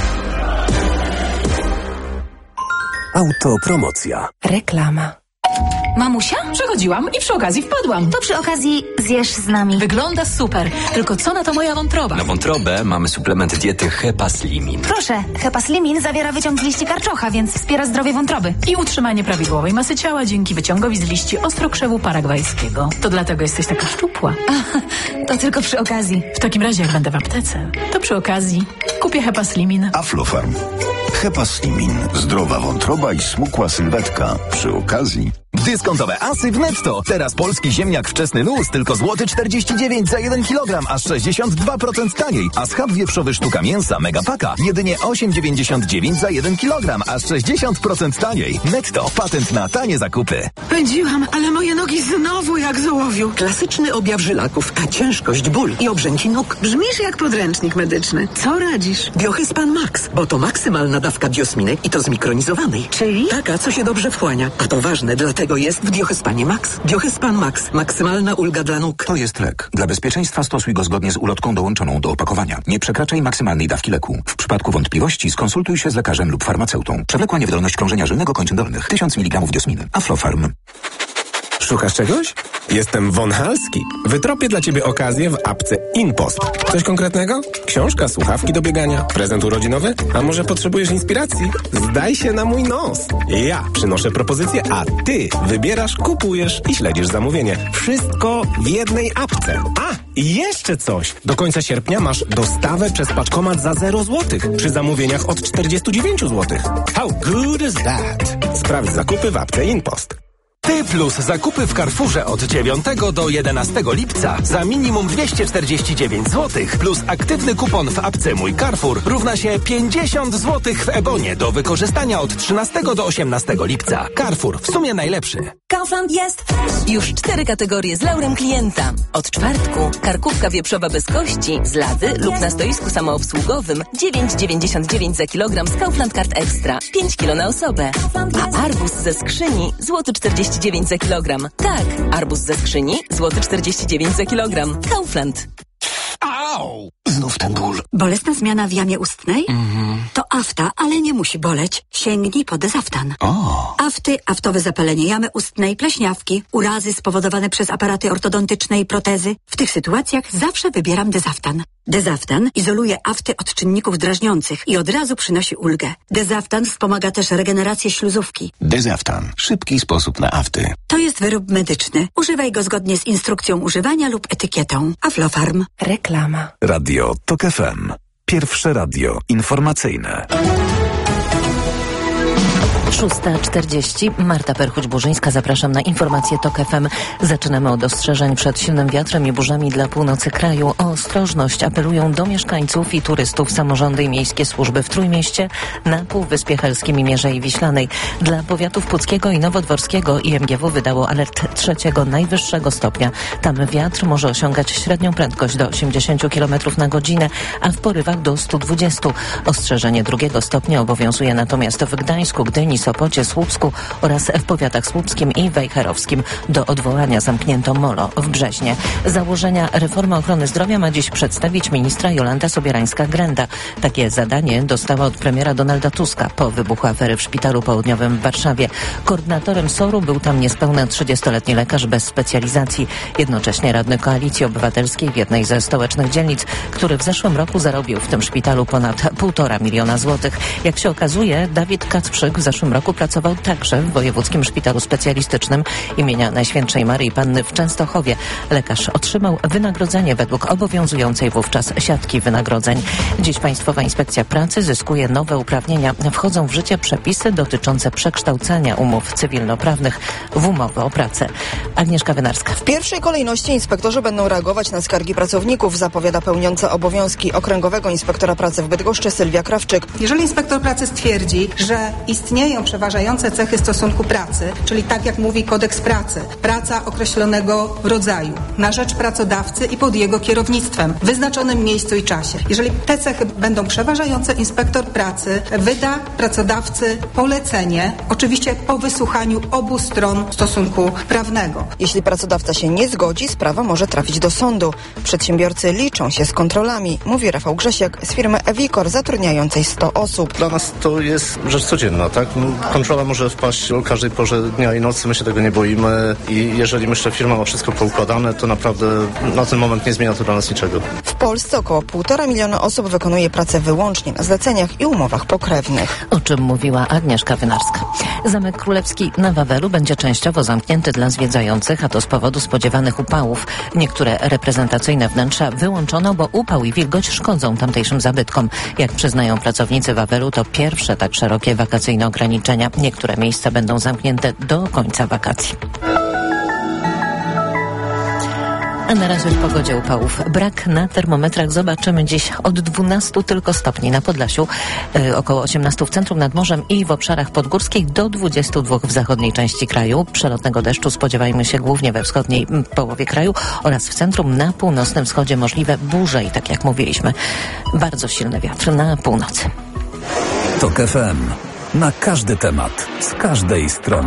Autopromocja. Reklama. Mamusia? Przechodziłam i przy okazji wpadłam. To przy okazji zjesz z nami. Wygląda super. Tylko co na to moja wątroba? Na wątrobę mamy suplement diety Hepaslimin. Proszę, Hepaslimin zawiera wyciąg z liści karczocha, więc wspiera zdrowie wątroby. I utrzymanie prawidłowej masy ciała dzięki wyciągowi z liści ostrokrzewu paragwajskiego. To dlatego jesteś taka szczupła. A, to tylko przy okazji. W takim razie jak będę w aptece, to przy okazji kupię Hepaslimin. Aflofarm. Hepaslimin. Zdrowa wątroba i smukła sylwetka. Przy okazji... Dyskontowe asy w Netto. Teraz polski ziemniak wczesny luz tylko złoty czterdzieści dziewięć za jeden kilogram, aż sześćdziesiąt dwa procent taniej. A schab wieprzowy sztuka mięsa Megapaka jedynie osiem dziewięćdziesiąt dziewięć za jeden kilogram, aż sześćdziesiąt procent taniej. Netto. Patent na tanie zakupy. Pędziłam, ale moje nogi znowu jak z ołowiu. Klasyczny objaw żylaków, a ciężkość, ból i obrzęki nóg. Brzmisz jak podręcznik medyczny. Co radzisz? Biohyspan Max, bo to maksymalna dawka biosminek i to zmikronizowanej. Czyli? Taka, co się dobrze wchłania. A to ważne, dlatego jest w Biohyspanie Max. Biohyspan Max. Maksymalna ulga dla nóg. To jest lek. Dla bezpieczeństwa stosuj go zgodnie z ulotką dołączoną do opakowania. Nie przekraczaj maksymalnej dawki leku. W przypadku wątpliwości skonsultuj się z lekarzem lub farmaceutą. Przewlekła niewydolność krążenia żylnego kończyn dolnych. tysiąc miligramów diosminy. Aflofarm. Szukasz czegoś? Jestem Von Halski. Wytropię dla Ciebie okazję w apce InPost. Coś konkretnego? Książka, słuchawki do biegania, prezent urodzinowy? A może potrzebujesz inspiracji? Zdaj się na mój nos. Ja przynoszę propozycję, a Ty wybierasz, kupujesz i śledzisz zamówienie. Wszystko w jednej apce. A, i jeszcze coś. Do końca sierpnia masz dostawę przez paczkomat za zero złotych przy zamówieniach od czterdzieści dziewięć złotych. How good is that? Sprawdź zakupy w apce InPost. Ty plus zakupy w Carrefourze od dziewiątego do jedenastego lipca za minimum dwieście czterdzieści dziewięć złotych plus aktywny kupon w apce Mój Carrefour równa się pięćdziesiąt złotych w Ebonie do wykorzystania od trzynastego do osiemnastego lipca. Carrefour, w sumie najlepszy. Kaufland jest już cztery kategorie z laurem klienta. Od czwartku karkówka wieprzowa bez kości z lady lub na stoisku samoobsługowym dziewięć dziewięćdziesiąt dziewięć za kilogram z Kaufland Card Extra, pięć kilo na osobę. A arbuz ze skrzyni złoty czterdzieści dziewięć za kilogram. Tak, arbuz ze skrzyni złoty czterdzieści dziewięć za kilogram. Kaufland. Au! Znów ten ból. Bolesna zmiana w jamie ustnej? Mhm. To afta, ale nie musi boleć. Sięgnij po Dezaftan. O. Afty, aftowe zapalenie jamy ustnej, pleśniawki, urazy spowodowane przez aparaty ortodontyczne i protezy. W tych sytuacjach zawsze wybieram Dezaftan. Dezaftan izoluje afty od czynników drażniących i od razu przynosi ulgę. Dezaftan wspomaga też regenerację śluzówki. Dezaftan. Szybki sposób na afty. To jest wyrób medyczny. Używaj go zgodnie z instrukcją używania lub etykietą. Aflofarm. Reklama. Radio Tok F M. Pierwsze radio informacyjne. szósta czterdzieści. Marta Perchuć-Burzyńska. Zapraszam na informacje Tok F M. Zaczynamy od ostrzeżeń przed silnym wiatrem i burzami dla północy kraju. O ostrożność apelują do mieszkańców i turystów samorządy i miejskie służby w Trójmieście, na Półwyspie Helskim i Mierzei Wiślanej. Dla powiatów puckiego i nowodworskiego I M G W wydało alert trzeciego najwyższego stopnia. Tam wiatr może osiągać średnią prędkość do osiemdziesiąt kilometrów na godzinę, a w porywach do stu dwudziestu. Ostrzeżenie drugiego stopnia obowiązuje natomiast w Gdańsku, Gdyni, Sopocie, Słupsku oraz w powiatach słupskim i wejherowskim. Do odwołania zamknięto molo w Brzeźnie. Założenia reformy ochrony zdrowia ma dziś przedstawić ministra Jolanta Sobierańska-Grenda. Takie zadanie dostała od premiera Donalda Tuska po wybuchu afery w Szpitalu Południowym w Warszawie. Koordynatorem S O R-u był tam niespełna trzydziestoletni lekarz bez specjalizacji, jednocześnie radny Koalicji Obywatelskiej w jednej ze stołecznych dzielnic, który w zeszłym roku zarobił w tym szpitalu ponad półtora miliona złotych. Jak się okazuje, Dawid Kacprzyk w zeszłym roku pracował także w Wojewódzkim Szpitalu Specjalistycznym imienia Najświętszej Maryi Panny w Częstochowie. Lekarz otrzymał wynagrodzenie według obowiązującej wówczas siatki wynagrodzeń. Dziś Państwowa Inspekcja Pracy zyskuje nowe uprawnienia. Wchodzą w życie przepisy dotyczące przekształcania umów cywilnoprawnych w umowy o pracę. Agnieszka Wynarska. W pierwszej kolejności inspektorzy będą reagować na skargi pracowników, zapowiada pełniąca obowiązki Okręgowego Inspektora Pracy w Bydgoszczy Sylwia Krawczyk. Jeżeli inspektor pracy stwierdzi, że istnieją przeważające cechy stosunku pracy, czyli tak jak mówi kodeks pracy, praca określonego rodzaju na rzecz pracodawcy i pod jego kierownictwem, w wyznaczonym miejscu i czasie. Jeżeli te cechy będą przeważające, inspektor pracy wyda pracodawcy polecenie, oczywiście po wysłuchaniu obu stron stosunku prawnego. Jeśli pracodawca się nie zgodzi, sprawa może trafić do sądu. Przedsiębiorcy liczą się z kontrolami, mówi Rafał Grzesiak z firmy Ewikor zatrudniającej sto osób. Dla nas to jest rzecz codzienna, tak? Kontrola może wpaść o każdej porze dnia i nocy, my się tego nie boimy i jeżeli myślę, firma ma wszystko poukładane, to naprawdę na ten moment nie zmienia to dla nas niczego. W Polsce około półtora miliona osób wykonuje pracę wyłącznie na zleceniach i umowach pokrewnych. O czym mówiła Agnieszka Wynarska. Zamek Królewski na Wawelu będzie częściowo zamknięty dla zwiedzających, a to z powodu spodziewanych upałów. Niektóre reprezentacyjne wnętrza wyłączono, bo upał i wilgoć szkodzą tamtejszym zabytkom. Jak przyznają pracownicy Wawelu, to pierwsze tak szerokie wakacyjne ograniczenia. Niektóre miejsca będą zamknięte do końca wakacji. A na razie w pogodzie upałów brak. Na termometrach zobaczymy dziś od dwunastu tylko stopni na Podlasiu, yy, około osiemnastu w centrum, nad morzem i w obszarach podgórskich, do dwudziestu dwóch w zachodniej części kraju. Przelotnego deszczu spodziewajmy się głównie we wschodniej połowie kraju oraz w centrum. Na północnym wschodzie możliwe burze i tak jak mówiliśmy, bardzo silny wiatr na północy. TOK F M. Na każdy temat, z każdej strony.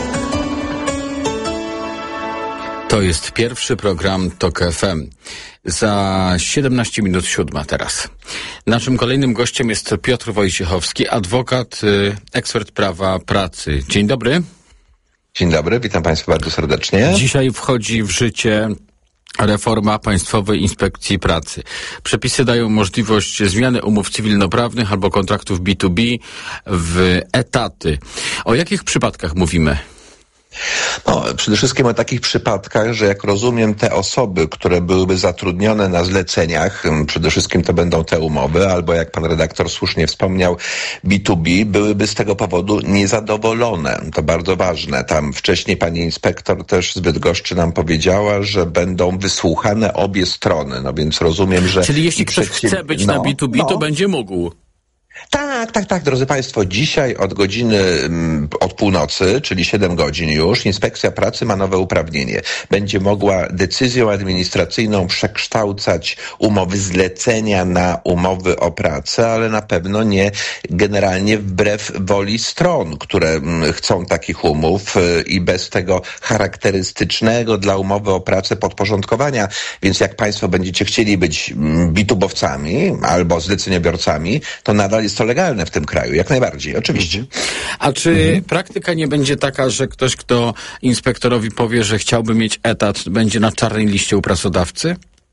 To jest pierwszy program TOK F M. Za siedemnaście minut siódma teraz. Naszym kolejnym gościem jest Piotr Wojciechowski, adwokat, y, ekspert prawa pracy. Dzień dobry. Dzień dobry, witam Państwa bardzo serdecznie. Dzisiaj wchodzi w życie reforma Państwowej Inspekcji Pracy. Przepisy dają możliwość zmiany umów cywilnoprawnych albo kontraktów B dwa B w etaty. O jakich przypadkach mówimy? No, przede wszystkim o takich przypadkach, że jak rozumiem, te osoby, które byłyby zatrudnione na zleceniach, przede wszystkim to będą te umowy, albo jak pan redaktor słusznie wspomniał, B dwa B, byłyby z tego powodu niezadowolone. To bardzo ważne. Tam wcześniej pani inspektor też z Bydgoszczy nam powiedziała, że będą wysłuchane obie strony. No więc rozumiem, że... Czyli jeśli ktoś chce być no, na B dwa B, no. to będzie mógł. Tak, tak, tak, drodzy Państwo, dzisiaj od godziny, od północy, czyli siedem godzin już, Inspekcja Pracy ma nowe uprawnienie. Będzie mogła decyzją administracyjną przekształcać umowy zlecenia na umowy o pracę, ale na pewno nie generalnie wbrew woli stron, które chcą takich umów i bez tego charakterystycznego dla umowy o pracę podporządkowania. Więc jak Państwo będziecie chcieli być bitubowcami albo zleceniobiorcami, to nadal jest to legalne w tym kraju, jak najbardziej, oczywiście. A czy mhm. praktyka nie będzie taka, że ktoś, kto inspektorowi powie, że chciałby mieć etat, będzie na czarnej liście u pracodawcy?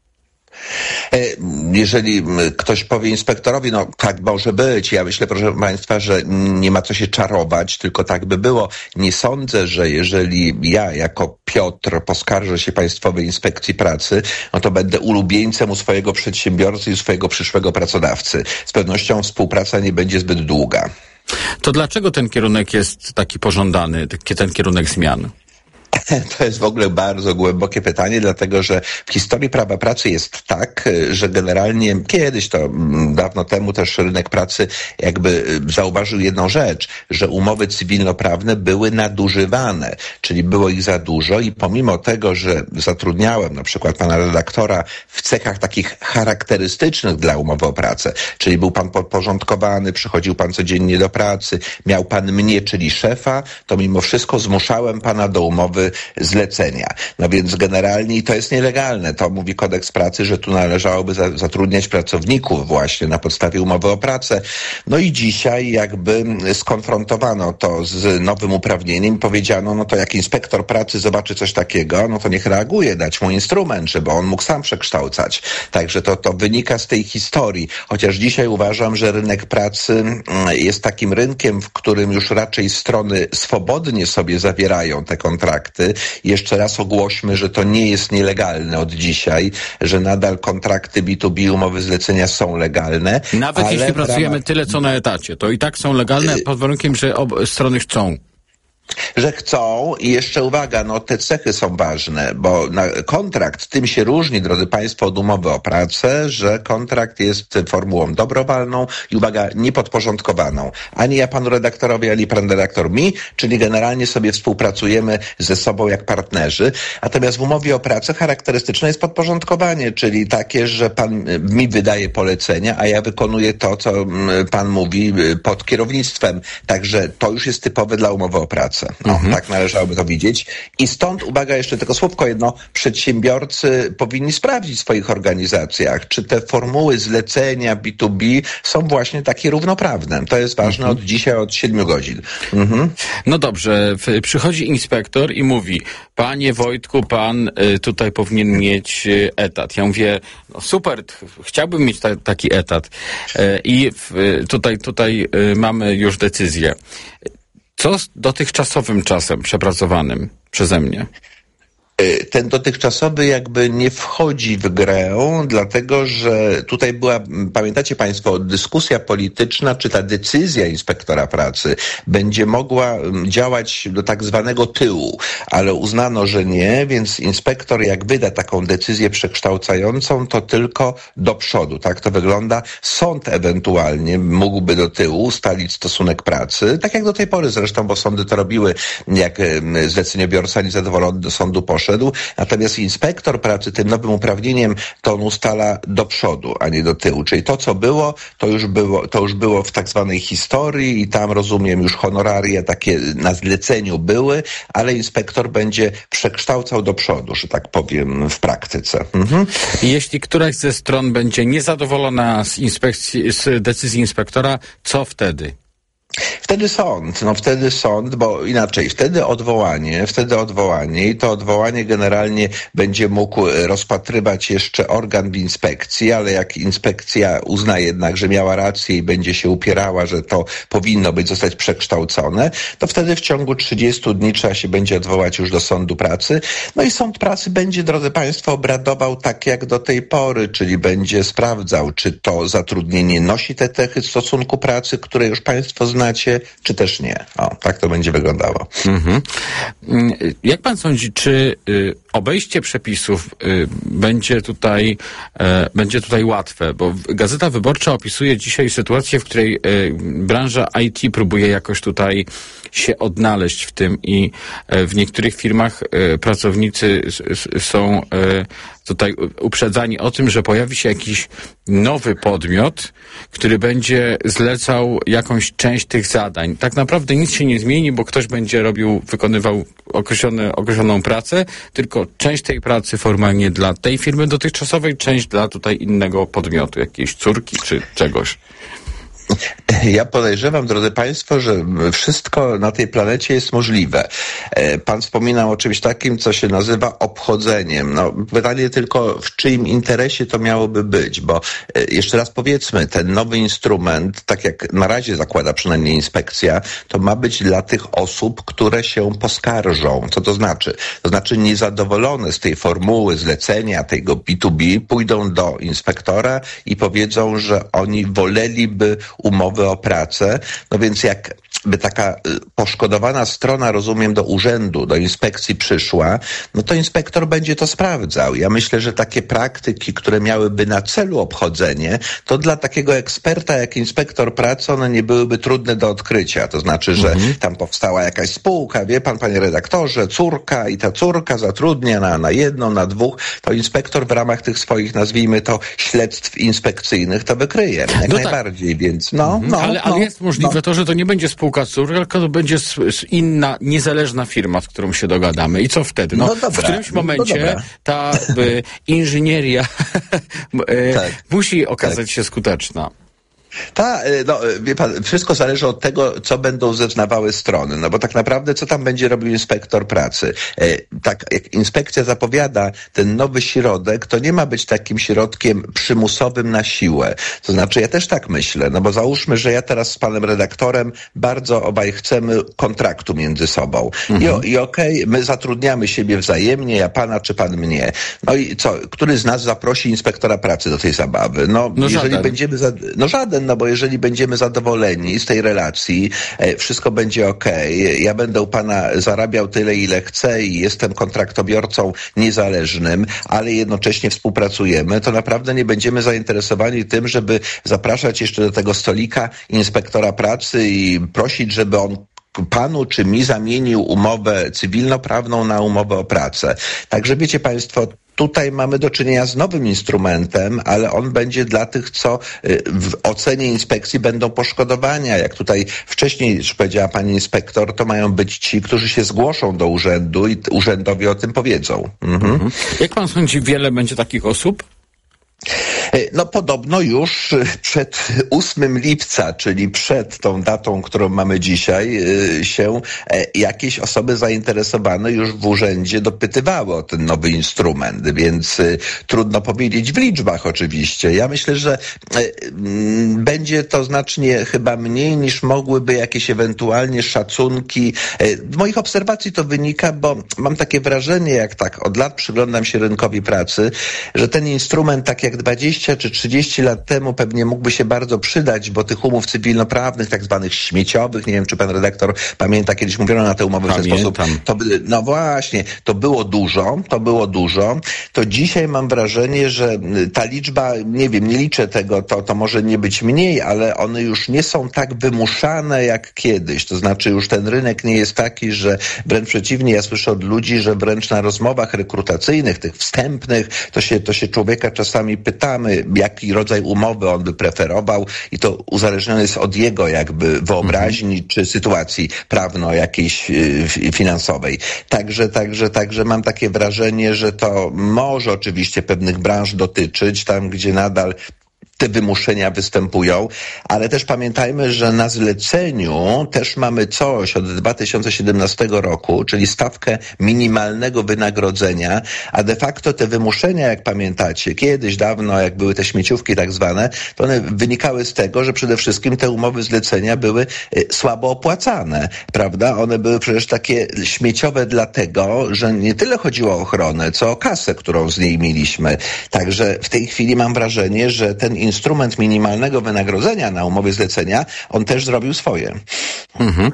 Jeżeli ktoś powie inspektorowi, no tak może być. Ja myślę, proszę Państwa, że nie ma co się czarować, tylko tak by było. Nie sądzę, że jeżeli ja jako Piotr poskarżę się Państwowej Inspekcji Pracy, no to będę ulubieńcem u swojego przedsiębiorcy i u swojego przyszłego pracodawcy. Z pewnością współpraca nie będzie zbyt długa. To dlaczego ten kierunek jest taki pożądany, ten kierunek zmian? To jest w ogóle bardzo głębokie pytanie, dlatego że w historii prawa pracy jest tak, że generalnie kiedyś to dawno temu też rynek pracy jakby zauważył jedną rzecz, że umowy cywilnoprawne były nadużywane, czyli było ich za dużo i pomimo tego, że zatrudniałem na przykład pana redaktora w cechach takich charakterystycznych dla umowy o pracę, czyli był pan podporządkowany, przychodził pan codziennie do pracy, miał pan mnie, czyli szefa, to mimo wszystko zmuszałem pana do umowy zlecenia. No więc generalnie to jest nielegalne. To mówi kodeks pracy, że tu należałoby za, zatrudniać pracowników właśnie na podstawie umowy o pracę. No i dzisiaj jakby skonfrontowano to z nowym uprawnieniem. Powiedziano, no to jak inspektor pracy zobaczy coś takiego, no to niech reaguje, dać mu instrument, żeby on mógł sam przekształcać. Także to, to wynika z tej historii. Chociaż dzisiaj uważam, że rynek pracy jest takim rynkiem, w którym już raczej strony swobodnie sobie zawierają te kontrakty. Jeszcze raz ogłośmy, że to nie jest nielegalne od dzisiaj, że nadal kontrakty B dwa B, umowy zlecenia są legalne. Nawet ale jeśli pracujemy ramach... tyle, co na etacie, to i tak są legalne pod warunkiem, że oba strony chcą. Że chcą i jeszcze uwaga, no te cechy są ważne, bo na, kontrakt tym się różni, drodzy Państwo, od umowy o pracę, że kontrakt jest formułą dobrowolną i uwaga, niepodporządkowaną. Ani ja panu redaktorowi, ani pan redaktor mi, czyli generalnie sobie współpracujemy ze sobą jak partnerzy. Natomiast w umowie o pracę charakterystyczne jest podporządkowanie, czyli takie, że pan mi wydaje polecenia, a ja wykonuję to, co pan mówi pod kierownictwem. Także to już jest typowe dla umowy o pracę. No, mhm. Tak należałoby to widzieć. I stąd, uwaga, jeszcze tylko słówko jedno, przedsiębiorcy powinni sprawdzić w swoich organizacjach, czy te formuły zlecenia B dwa B są właśnie takie równoprawne. To jest ważne mhm. od dzisiaj, od siedmiu godzin. Mhm. No dobrze, przychodzi inspektor i mówi, panie Wojtku, pan y, tutaj powinien mieć y, etat. Ja mówię, no super, t- chciałbym mieć ta, taki etat. Y, I y, tutaj, tutaj y, mamy już decyzję. Co z dotychczasowym czasem przepracowanym przeze mnie? Ten dotychczasowy jakby nie wchodzi w grę, dlatego że tutaj była, pamiętacie Państwo, dyskusja polityczna, czy ta decyzja inspektora pracy będzie mogła działać do tak zwanego tyłu, ale uznano, że nie, więc inspektor jak wyda taką decyzję przekształcającą, to tylko do przodu. Tak to wygląda. Sąd ewentualnie mógłby do tyłu ustalić stosunek pracy, tak jak do tej pory zresztą, bo sądy to robiły, jak zleceniobiorca niezadowolony do sądu poszedł. Natomiast inspektor pracy tym nowym uprawnieniem to on ustala do przodu, a nie do tyłu. Czyli to, co było, to już było, to już było w tak zwanej historii i tam, rozumiem, już honoraria takie na zleceniu były, ale inspektor będzie przekształcał do przodu, że tak powiem, w praktyce. Mhm. Jeśli któraś ze stron będzie niezadowolona z inspekcji, z decyzji inspektora, co wtedy? Wtedy sąd, no wtedy sąd, bo inaczej, wtedy odwołanie, wtedy odwołanie i to odwołanie generalnie będzie mógł rozpatrywać jeszcze organ w inspekcji, ale jak inspekcja uzna jednak, że miała rację i będzie się upierała, że to powinno być zostać przekształcone, to wtedy w ciągu trzydziestu dni trzeba się będzie odwołać już do sądu pracy. No i sąd pracy będzie, drodzy Państwo, obradował tak jak do tej pory, czyli będzie sprawdzał, czy to zatrudnienie nosi te cechy stosunku pracy, które już Państwo znacie, czy też nie. O, tak to będzie wyglądało. Mhm. Jak pan sądzi, czy y, obejście przepisów y, będzie tutaj y, będzie tutaj łatwe? Bo Gazeta Wyborcza opisuje dzisiaj sytuację, w której y, branża I T próbuje jakoś tutaj się odnaleźć w tym i y, w niektórych firmach y, pracownicy s, s, są y, tutaj uprzedzani o tym, że pojawi się jakiś nowy podmiot, który będzie zlecał jakąś część tych zadań. Tak naprawdę nic się nie zmieni, bo ktoś będzie robił, wykonywał określone, określoną pracę, tylko część tej pracy formalnie dla tej firmy dotychczasowej, część dla tutaj innego podmiotu, jakiejś córki czy czegoś. Ja podejrzewam, drodzy Państwo, że wszystko na tej planecie jest możliwe. Pan wspominał o czymś takim, co się nazywa obchodzeniem. No, pytanie tylko, w czyim interesie to miałoby być, bo jeszcze raz powiedzmy, ten nowy instrument, tak jak na razie zakłada przynajmniej inspekcja, to ma być dla tych osób, które się poskarżą. Co to znaczy? To znaczy niezadowolone z tej formuły zlecenia, tego B dwa B, pójdą do inspektora i powiedzą, że oni woleliby umowy o pracę. No więc jak by taka poszkodowana strona, rozumiem, do urzędu, do inspekcji przyszła, no to inspektor będzie to sprawdzał. Ja myślę, że takie praktyki, które miałyby na celu obchodzenie, to dla takiego eksperta jak inspektor pracy one nie byłyby trudne do odkrycia. To znaczy, że mhm. tam powstała jakaś spółka, wie pan, panie redaktorze, córka i ta córka zatrudnia na, na jedną, na dwóch, to inspektor w ramach tych swoich, nazwijmy to, śledztw inspekcyjnych to wykryje. Jak no najbardziej, tak. Więc no, mhm. no. Ale, ale no, jest możliwe no. to, że to nie będzie spółka córka, tylko to będzie z, z inna, niezależna firma, z którą się dogadamy. I co wtedy? No, no dobra, w którymś momencie no ta y, inżynieria y, tak. musi okazać tak. się skuteczna. Ta, no, wie pan, wszystko zależy od tego, co będą zeznawały strony, no bo tak naprawdę co tam będzie robił inspektor pracy? E, tak, jak inspekcja zapowiada ten nowy środek, to nie ma być takim środkiem przymusowym na siłę. To znaczy, ja też tak myślę, no bo załóżmy, że ja teraz z panem redaktorem bardzo obaj chcemy kontraktu między sobą. Mhm. I, i okej, okay, my zatrudniamy siebie wzajemnie, ja pana czy pan mnie. No i co, który z nas zaprosi inspektora pracy do tej zabawy? No, no jeżeli żaden. będziemy, za, no żaden, no bo jeżeli będziemy zadowoleni z tej relacji, e, wszystko będzie okej, okay. Ja będę u pana zarabiał tyle, ile chcę i jestem kontraktobiorcą niezależnym, ale jednocześnie współpracujemy, to naprawdę nie będziemy zainteresowani tym, żeby zapraszać jeszcze do tego stolika inspektora pracy i prosić, żeby on panu czy mi zamienił umowę cywilnoprawną na umowę o pracę. Także wiecie państwo, tutaj mamy do czynienia z nowym instrumentem, ale on będzie dla tych, co w ocenie inspekcji będą poszkodowania. Jak tutaj wcześniej już powiedziała pani inspektor, to mają być ci, którzy się zgłoszą do urzędu i urzędowi o tym powiedzą. Mhm. Mhm. Jak pan sądzi, wiele będzie takich osób? No podobno już przed ósmego lipca, czyli przed tą datą, którą mamy dzisiaj, się jakieś osoby zainteresowane już w urzędzie dopytywały o ten nowy instrument, więc trudno powiedzieć w liczbach oczywiście. Ja myślę, że będzie to znacznie chyba mniej niż mogłyby jakieś ewentualnie szacunki. Z moich obserwacji to wynika, bo mam takie wrażenie, jak tak od lat przyglądam się rynkowi pracy, że ten instrument tak jak dwadzieścia czy trzydzieści lat temu pewnie mógłby się bardzo przydać, bo tych umów cywilnoprawnych, tak zwanych śmieciowych, nie wiem, czy pan redaktor pamięta, kiedyś mówiono na te umowy Pamiętam. w ten sposób. To, no właśnie, to było dużo, to było dużo. To dzisiaj mam wrażenie, że ta liczba, nie wiem, nie liczę tego, to, to może nie być mniej, ale one już nie są tak wymuszane jak kiedyś. To znaczy już ten rynek nie jest taki, że wręcz przeciwnie, ja słyszę od ludzi, że wręcz na rozmowach rekrutacyjnych, tych wstępnych, to się, to się człowieka czasami pytamy, jaki rodzaj umowy on by preferował i to uzależnione jest od jego jakby wyobraźni mhm. czy sytuacji prawno jakiejś y, finansowej. Także, także, także mam takie wrażenie, że to może oczywiście pewnych branż dotyczyć, tam gdzie nadal te wymuszenia występują, ale też pamiętajmy, że na zleceniu też mamy coś od dwa tysiące siedemnastego roku, czyli stawkę minimalnego wynagrodzenia, a de facto te wymuszenia, jak pamiętacie, kiedyś dawno, jak były te śmieciówki tak zwane, to one wynikały z tego, że przede wszystkim te umowy zlecenia były słabo opłacane, prawda? One były przecież takie śmieciowe dlatego, że nie tyle chodziło o ochronę, co o kasę, którą z niej mieliśmy. Także w tej chwili mam wrażenie, że ten instrument minimalnego wynagrodzenia na umowie zlecenia, on też zrobił swoje. Mhm.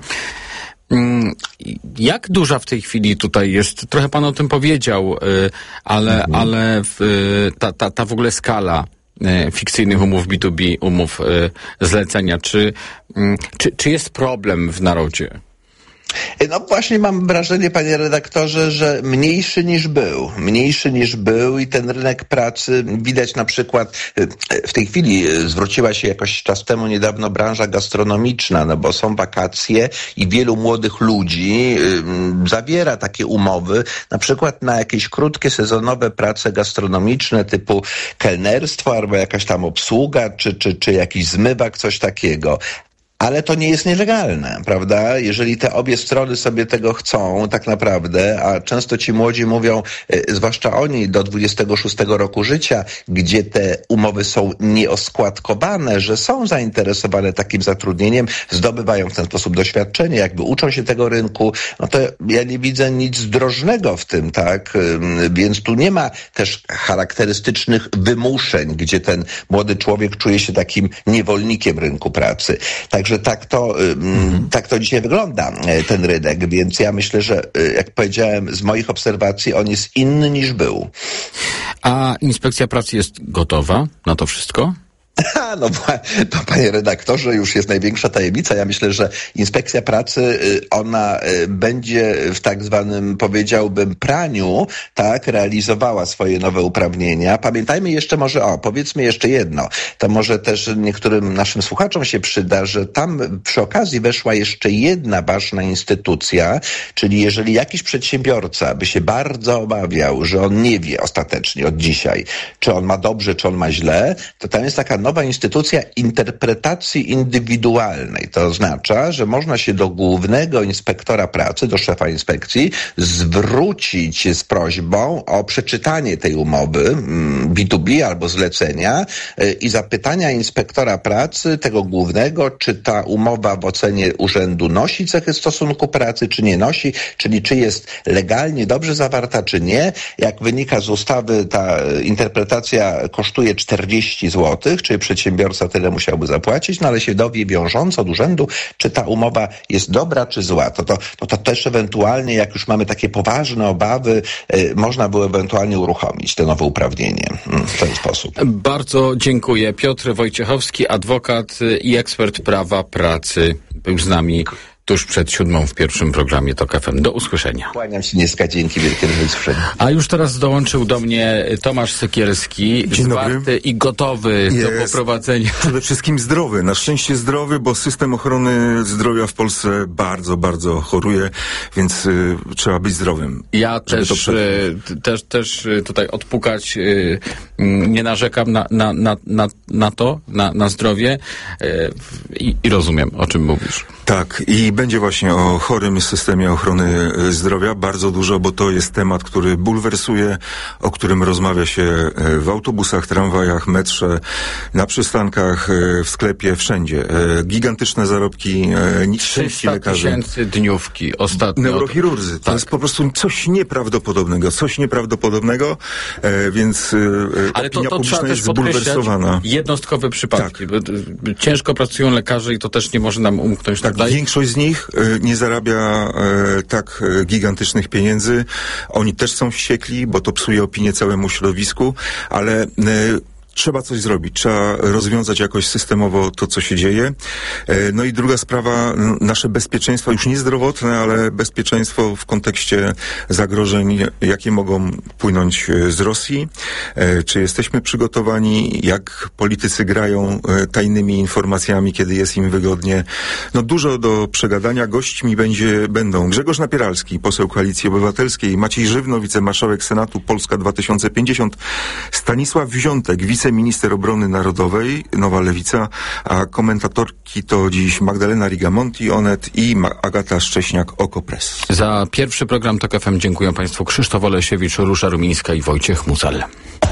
Jak duża w tej chwili tutaj jest, trochę pan o tym powiedział, ale, mhm. ale ta, ta, ta w ogóle skala fikcyjnych umów B dwa B, umów zlecenia, czy, czy, czy jest problem w narodzie? No właśnie mam wrażenie, panie redaktorze, że mniejszy niż był. Mniejszy niż był i ten rynek pracy widać na przykład, w tej chwili zwróciła się jakoś czas temu niedawno branża gastronomiczna, no bo są wakacje i wielu młodych ludzi y, zawiera takie umowy, na przykład na jakieś krótkie, sezonowe prace gastronomiczne typu kelnerstwo albo jakaś tam obsługa, czy, czy, czy jakiś zmywak, coś takiego. Ale to nie jest nielegalne, prawda? Jeżeli te obie strony sobie tego chcą tak naprawdę, a często ci młodzi mówią, y, zwłaszcza oni do dwudziestego szóstego roku życia, gdzie te umowy są nieoskładkowane, że są zainteresowane takim zatrudnieniem, zdobywają w ten sposób doświadczenie, jakby uczą się tego rynku, no to ja nie widzę nic drożnego w tym, tak? Y, więc tu nie ma też charakterystycznych wymuszeń, gdzie ten młody człowiek czuje się takim niewolnikiem rynku pracy. Także Także tak to, mhm. tak to dzisiaj wygląda, ten rynek, więc ja myślę, że jak powiedziałem, z moich obserwacji on jest inny niż był. A inspekcja pracy jest gotowa na to wszystko? No to, panie redaktorze, już jest największa tajemnica. Ja myślę, że inspekcja pracy, ona będzie w tak zwanym, powiedziałbym, praniu, tak, realizowała swoje nowe uprawnienia. Pamiętajmy jeszcze może, o, powiedzmy jeszcze jedno, to może też niektórym naszym słuchaczom się przyda, że tam przy okazji weszła jeszcze jedna ważna instytucja, czyli jeżeli jakiś przedsiębiorca by się bardzo obawiał, że on nie wie ostatecznie od dzisiaj, czy on ma dobrze, czy on ma źle, to tam jest taka nowa instytucja interpretacji indywidualnej. To oznacza, że można się do głównego inspektora pracy, do szefa inspekcji zwrócić z prośbą o przeczytanie tej umowy B dwa B albo zlecenia i zapytania inspektora pracy, tego głównego, czy ta umowa w ocenie urzędu nosi cechy stosunku pracy, czy nie nosi, czyli czy jest legalnie dobrze zawarta, czy nie. Jak wynika z ustawy, ta interpretacja kosztuje czterdzieści złotych, czyli przedsiębiorca tyle musiałby zapłacić, no ale się dowie wiążąco od urzędu, czy ta umowa jest dobra, czy zła. To, to, to, to też ewentualnie, jak już mamy takie poważne obawy, y, można było ewentualnie uruchomić te nowe uprawnienie y, w ten sposób. Bardzo dziękuję. Piotr Wojciechowski, adwokat i ekspert prawa pracy, był z nami tuż przed siódmą w pierwszym programie Tok F M. Do usłyszenia. Kłaniam się niska, dzięki wielkie, do usłyszenia. A już teraz dołączył do mnie Tomasz Sekierski, Dzień zwarty dobry. i gotowy Jest. do poprowadzenia. Przede wszystkim zdrowy, na szczęście zdrowy, bo system ochrony zdrowia w Polsce bardzo, bardzo choruje, więc y, trzeba być zdrowym. Ja też, y, też, też tutaj odpukać, y, nie narzekam na, na, na, na, na to, na, na zdrowie y, i, i rozumiem, o czym mówisz. Tak, i będzie właśnie o chorym systemie ochrony zdrowia bardzo dużo, bo to jest temat, który bulwersuje, o którym rozmawia się w autobusach, tramwajach, metrze, na przystankach, w sklepie, wszędzie. Gigantyczne zarobki, nieszczęści lekarzy. trzysta tysięcy dniówki ostatnio. Neurochirurdzy. To tak. jest po prostu coś nieprawdopodobnego, coś nieprawdopodobnego, więc ale opinia to, to publiczna jest zbulwersowana. Jednostkowe przypadki. Tak. Ciężko pracują lekarze i to też nie może nam umknąć. Tak, tutaj. Większość z nich y, nie zarabia y, tak y, gigantycznych pieniędzy. Oni też są wściekli, bo to psuje opinię całemu środowisku, ale y, trzeba coś zrobić, trzeba rozwiązać jakoś systemowo to, co się dzieje. No i druga sprawa, nasze bezpieczeństwo, już nie zdrowotne, ale bezpieczeństwo w kontekście zagrożeń, jakie mogą płynąć z Rosji. Czy jesteśmy przygotowani, jak politycy grają tajnymi informacjami, kiedy jest im wygodnie. No dużo do przegadania. Gośćmi będzie, będą Grzegorz Napieralski, poseł Koalicji Obywatelskiej, Maciej Żywno, wicemarszałek Senatu Polska dwa tysiące pięćdziesiąt, Stanisław Wziątek, wiceminister obrony narodowej, Nowa Lewica, a komentatorki to dziś Magdalena Rigamonti, Onet i Agata Szcześniak-Okopres. Za pierwszy program Tok F M dziękuję Państwu Krzysztof Olesiewicz, Róża Rumińska i Wojciech Mucal.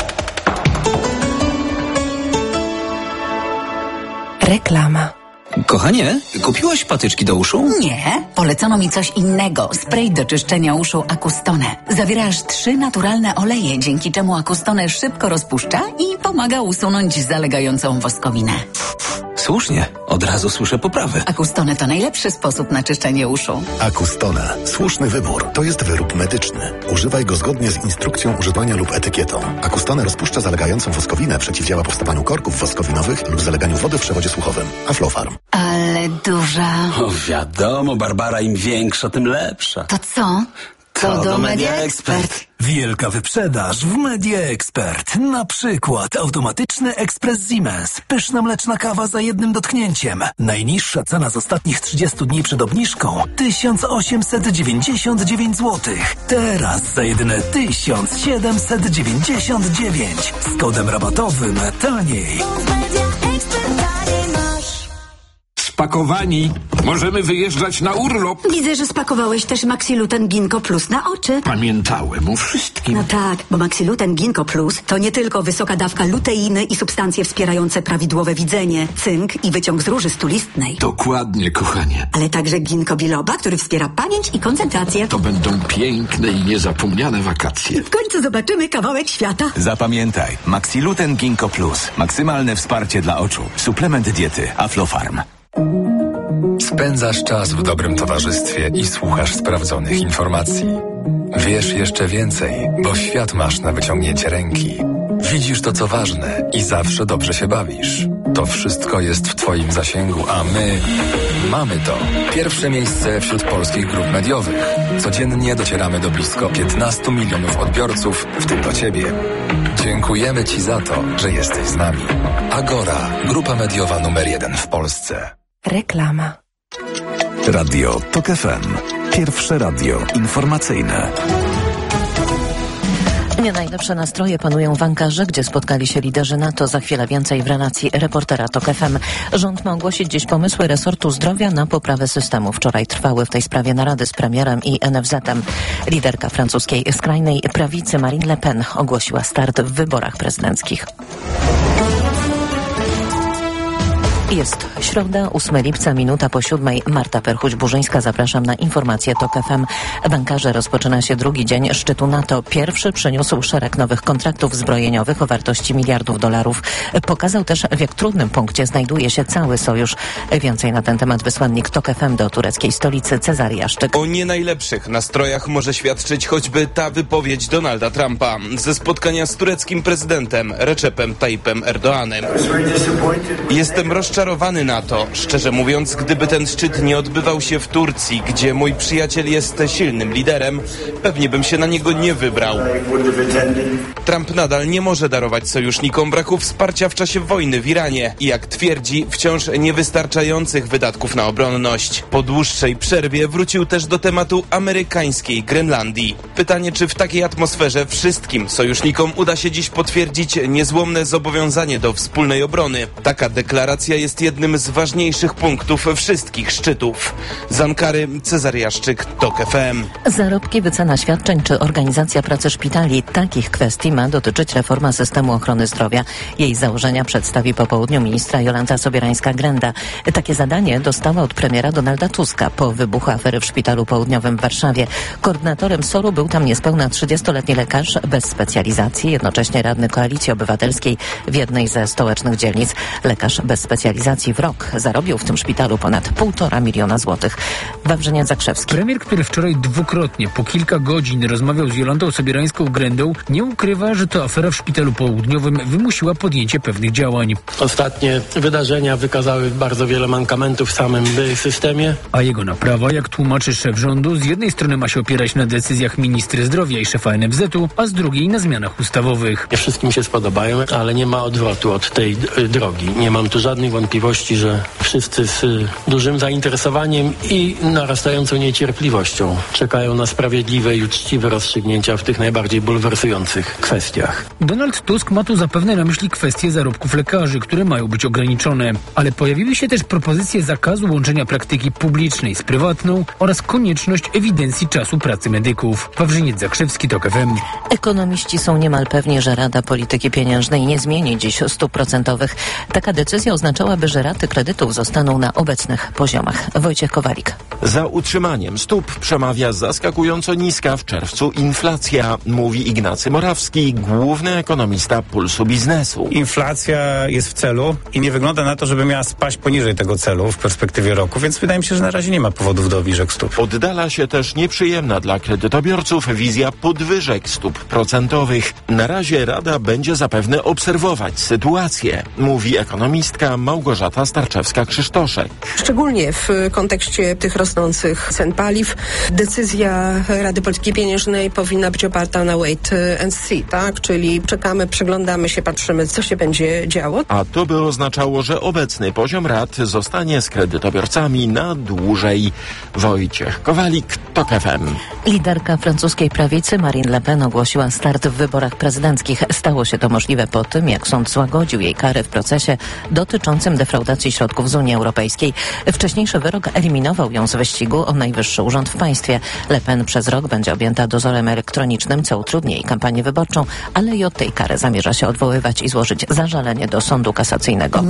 Reklama. Kochanie, kupiłaś patyczki do uszu? Nie, polecono mi coś innego. Spray do czyszczenia uszu Acustone. Zawiera aż trzy naturalne oleje, dzięki czemu Acustone szybko rozpuszcza i pomaga usunąć zalegającą woskowinę. Słusznie, od razu słyszę poprawy. Acustone to najlepszy sposób na czyszczenie uszu. Acustone. Słuszny wybór. To jest wyrób medyczny. Używaj go zgodnie z instrukcją używania lub etykietą. Acustone rozpuszcza zalegającą woskowinę, przeciwdziała powstawaniu korków woskowinowych lub zaleganiu wody w przewodzie słuchowym. Aflofarm. Ale duża. O, wiadomo, Barbara, im większa, tym lepsza. To co? To, to do Media Expert. Wielka wyprzedaż w Media Expert. Na przykład automatyczny ekspres Siemens. Pyszna mleczna kawa za jednym dotknięciem. Najniższa cena z ostatnich trzydziestu dni przed obniżką tysiąc osiemset dziewięćdziesiąt dziewięć złotych. Teraz za jedyne tysiąc siedemset dziewięćdziesiąt dziewięć. Z kodem rabatowym taniej. Spakowani. Możemy wyjeżdżać na urlop. Widzę, że spakowałeś też Maxiluten Ginkgo Plus na oczy. Pamiętałem o wszystkim. No tak, bo Maxiluten Ginkgo Plus to nie tylko wysoka dawka luteiny i substancje wspierające prawidłowe widzenie, cynk i wyciąg z róży stulistnej. Dokładnie, kochanie. Ale także ginkgo biloba, który wspiera pamięć i koncentrację. To będą piękne i niezapomniane wakacje. W końcu zobaczymy kawałek świata. Zapamiętaj, Maxiluten Ginkgo Plus. Maksymalne wsparcie dla oczu. Suplement diety Aflofarm. Spędzasz czas w dobrym towarzystwie i słuchasz sprawdzonych informacji. Wiesz jeszcze więcej, bo świat masz na wyciągnięcie ręki. Widzisz to, co ważne i zawsze dobrze się bawisz. To wszystko jest w Twoim zasięgu, a my mamy to. Pierwsze miejsce wśród polskich grup mediowych. Codziennie docieramy do blisko piętnastu milionów odbiorców, w tym do Ciebie. Dziękujemy Ci za to, że jesteś z nami. Agora, grupa mediowa numer jeden w Polsce. Reklama. Radio Tok F M. Pierwsze radio informacyjne. Nie najlepsze nastroje panują w Ankarze, gdzie spotkali się liderzy NATO. Za chwilę więcej w relacji reportera Tok F M. Rząd ma ogłosić dziś pomysły resortu zdrowia na poprawę systemu. Wczoraj trwały w tej sprawie narady z premierem i N F Z-em. Liderka francuskiej skrajnej prawicy Marine Le Pen ogłosiła start w wyborach prezydenckich. Jest środa, ósmego lipca, minuta po siódmej. Marta Perchuć-Burzyńska, zapraszam na informacje Tok F M. W Ankarze rozpoczyna się drugi dzień szczytu NATO. Pierwszy przyniósł szereg nowych kontraktów zbrojeniowych o wartości miliardów dolarów. Pokazał też, w jak trudnym punkcie znajduje się cały sojusz. Więcej na ten temat wysłannik Tok F M do tureckiej stolicy Cezary Jaszczyk. O nie najlepszych nastrojach może świadczyć choćby ta wypowiedź Donalda Trumpa ze spotkania z tureckim prezydentem Recepem Tayyipem Erdoğanem. Jestem rozczarowany na to, szczerze mówiąc, gdyby ten szczyt nie odbywał się w Turcji, gdzie mój przyjaciel jest silnym liderem, pewnie bym się na niego nie wybrał. Trump nadal nie może darować sojusznikom braku wsparcia w czasie wojny w Iranie i, jak twierdzi, wciąż niewystarczających wydatków na obronność. Po dłuższej przerwie wrócił też do tematu amerykańskiej Grenlandii. Pytanie, czy w takiej atmosferze wszystkim sojusznikom uda się dziś potwierdzić niezłomne zobowiązanie do wspólnej obrony. Taka deklaracja jest jest jednym z ważniejszych punktów wszystkich szczytów. Z Ankary Cezary Jaszczyk, Tok F M. Zarobki, wycena świadczeń czy organizacja pracy szpitali. Takich kwestii ma dotyczyć reforma systemu ochrony zdrowia. Jej założenia przedstawi po południu ministra Jolanta Sobierańska-Grenda. Takie zadanie dostała od premiera Donalda Tuska po wybuchu afery w Szpitalu Południowym w Warszawie. Koordynatorem S O R-u był tam niespełna trzydziestoletni lekarz bez specjalizacji, jednocześnie radny Koalicji Obywatelskiej w jednej ze stołecznych dzielnic. Lekarz bez specjalizacji w rok zarobił w tym szpitalu ponad półtora miliona złotych. Wawrzyniec Zakrzewski. Premier, który wczoraj dwukrotnie po kilka godzin rozmawiał z Jolantą Sobierańską-Grendą, nie ukrywa, że to afera w Szpitalu Południowym wymusiła podjęcie pewnych działań. Ostatnie wydarzenia wykazały bardzo wiele mankamentów w samym systemie. A jego naprawa, jak tłumaczy szef rządu, z jednej strony ma się opierać na decyzjach ministry zdrowia i szefa N F Z-u, a z drugiej na zmianach ustawowych. Nie wszystkim się spodobają, ale nie ma odwrotu od tej d- drogi. Nie mam tu żadnych wątpliwości, że wszyscy z dużym zainteresowaniem i narastającą niecierpliwością czekają na sprawiedliwe i uczciwe rozstrzygnięcia w tych najbardziej bulwersujących kwestiach. Donald Tusk ma tu zapewne na myśli kwestie zarobków lekarzy, które mają być ograniczone, ale pojawiły się też propozycje zakazu łączenia praktyki publicznej z prywatną oraz konieczność ewidencji czasu pracy medyków. Wawrzyniec Zakrzewski, Tok F M. Ekonomiści są niemal pewni, że Rada Polityki Pieniężnej nie zmieni dziś stóp procentowych. Taka decyzja oznaczałaby, że raty kredytów zostaną na obecnych poziomach. Wojciech Kowalik. Za utrzymaniem stóp przemawia zaskakująco niska w czerwcu inflacja, mówi Ignacy Morawski, główny ekonomista Pulsu Biznesu. Inflacja jest w celu i nie wygląda na to, żeby miała spaść poniżej tego celu w perspektywie roku, więc wydaje mi się, że na razie nie ma powodów do obniżek stóp. Oddala się też nieprzyjemna dla kredytobiorców wizja podwyżek stóp procentowych. Na razie Rada będzie zapewne obserwować sytuację, mówi ekonomistka Małgorzata Starczewska-Krzysztoszek. Szczególnie w kontekście tych rosnących cen paliw decyzja Rady Polityki Pieniężnej powinna być oparta na wait and see, tak? Czyli czekamy, przyglądamy się, patrzymy, co się będzie działo. A to by oznaczało, że obecny poziom rat zostanie z kredytobiorcami na dłużej. Wojciech Kowalik, Tok F M. Liderka francuskiej prawicy Marine Le Pen ogłosiła start w wyborach prezydenckich. Stało się to możliwe po tym, jak sąd złagodził jej karę w procesie dotyczącym defraudacji środków z Unii Europejskiej. Wcześniejszy wyrok eliminował ją z wyścigu o najwyższy urząd w państwie. Le Pen przez rok będzie objęta dozorem elektronicznym, co utrudni jej kampanię wyborczą, ale i od tej kary zamierza się odwoływać i złożyć zażalenie do sądu kasacyjnego.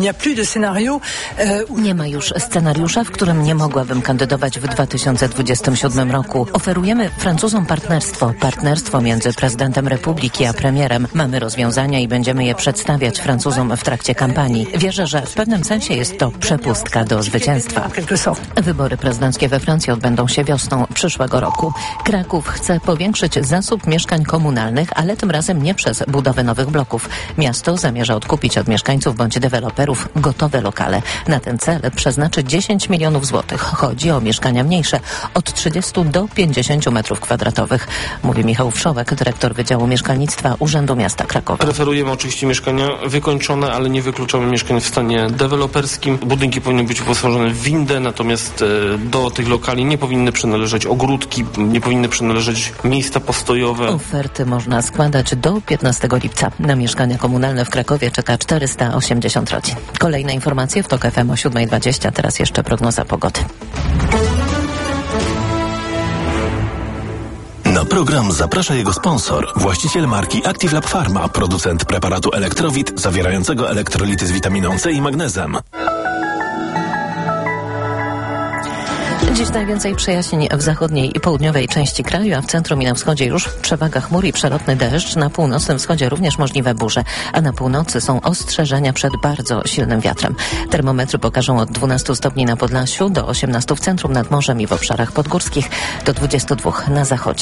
Nie ma już scenariusza, w którym nie mogłabym kandydować w dwa tysiące dwudziestym siódmym roku. Oferujemy Francuzom partnerstwo. Partnerstwo między prezydentem Republiki a premierem. Mamy rozwiązania i będziemy je przedstawiać Francuzom w trakcie kampanii. Wierzę, że w pewnym sensie jest to przepustka do zwycięstwa. Wybory prezydenckie we Francji odbędą się wiosną przyszłego roku. Kraków chce powiększyć zasób mieszkań komunalnych, ale tym razem nie przez budowę nowych bloków. Miasto zamierza odkupić od mieszkańców bądź deweloperów gotowe lokale. Na ten cel przeznaczy dziesięć milionów złotych. Chodzi o mieszkania mniejsze od trzydziestu do pięćdziesięciu metrów kwadratowych, mówi Michał Wszołek, dyrektor Wydziału Mieszkalnictwa Urzędu Miasta Krakowa. Preferujemy oczywiście mieszkania wykończone, ale nie wykluczamy mieszkań w stanie deweloperskim. Budynki powinny być wyposażone w windę, natomiast do tych lokali nie powinny przynależeć ogródki, nie powinny przynależeć miejsca postojowe. Oferty można składać do piętnastego lipca. Na mieszkania komunalne w Krakowie czeka czterysta osiemdziesiąt rodzin. Kolejne informacje w TOK F M o siódma dwadzieścia. Teraz jeszcze prognoza pogody. Na program zaprasza jego sponsor, właściciel marki Active Lab Pharma, producent preparatu Elektrowit zawierającego elektrolity z witaminą C i magnezem. Dziś najwięcej przejaśnień w zachodniej i południowej części kraju, a w centrum i na wschodzie już przewaga chmur i przelotny deszcz. Na północnym wschodzie również możliwe burze, a na północy są ostrzeżenia przed bardzo silnym wiatrem. Termometry pokażą od dwunastu stopni na Podlasiu do osiemnastu w centrum, nad morzem i w obszarach podgórskich, do dwudziestu dwóch na zachodzie.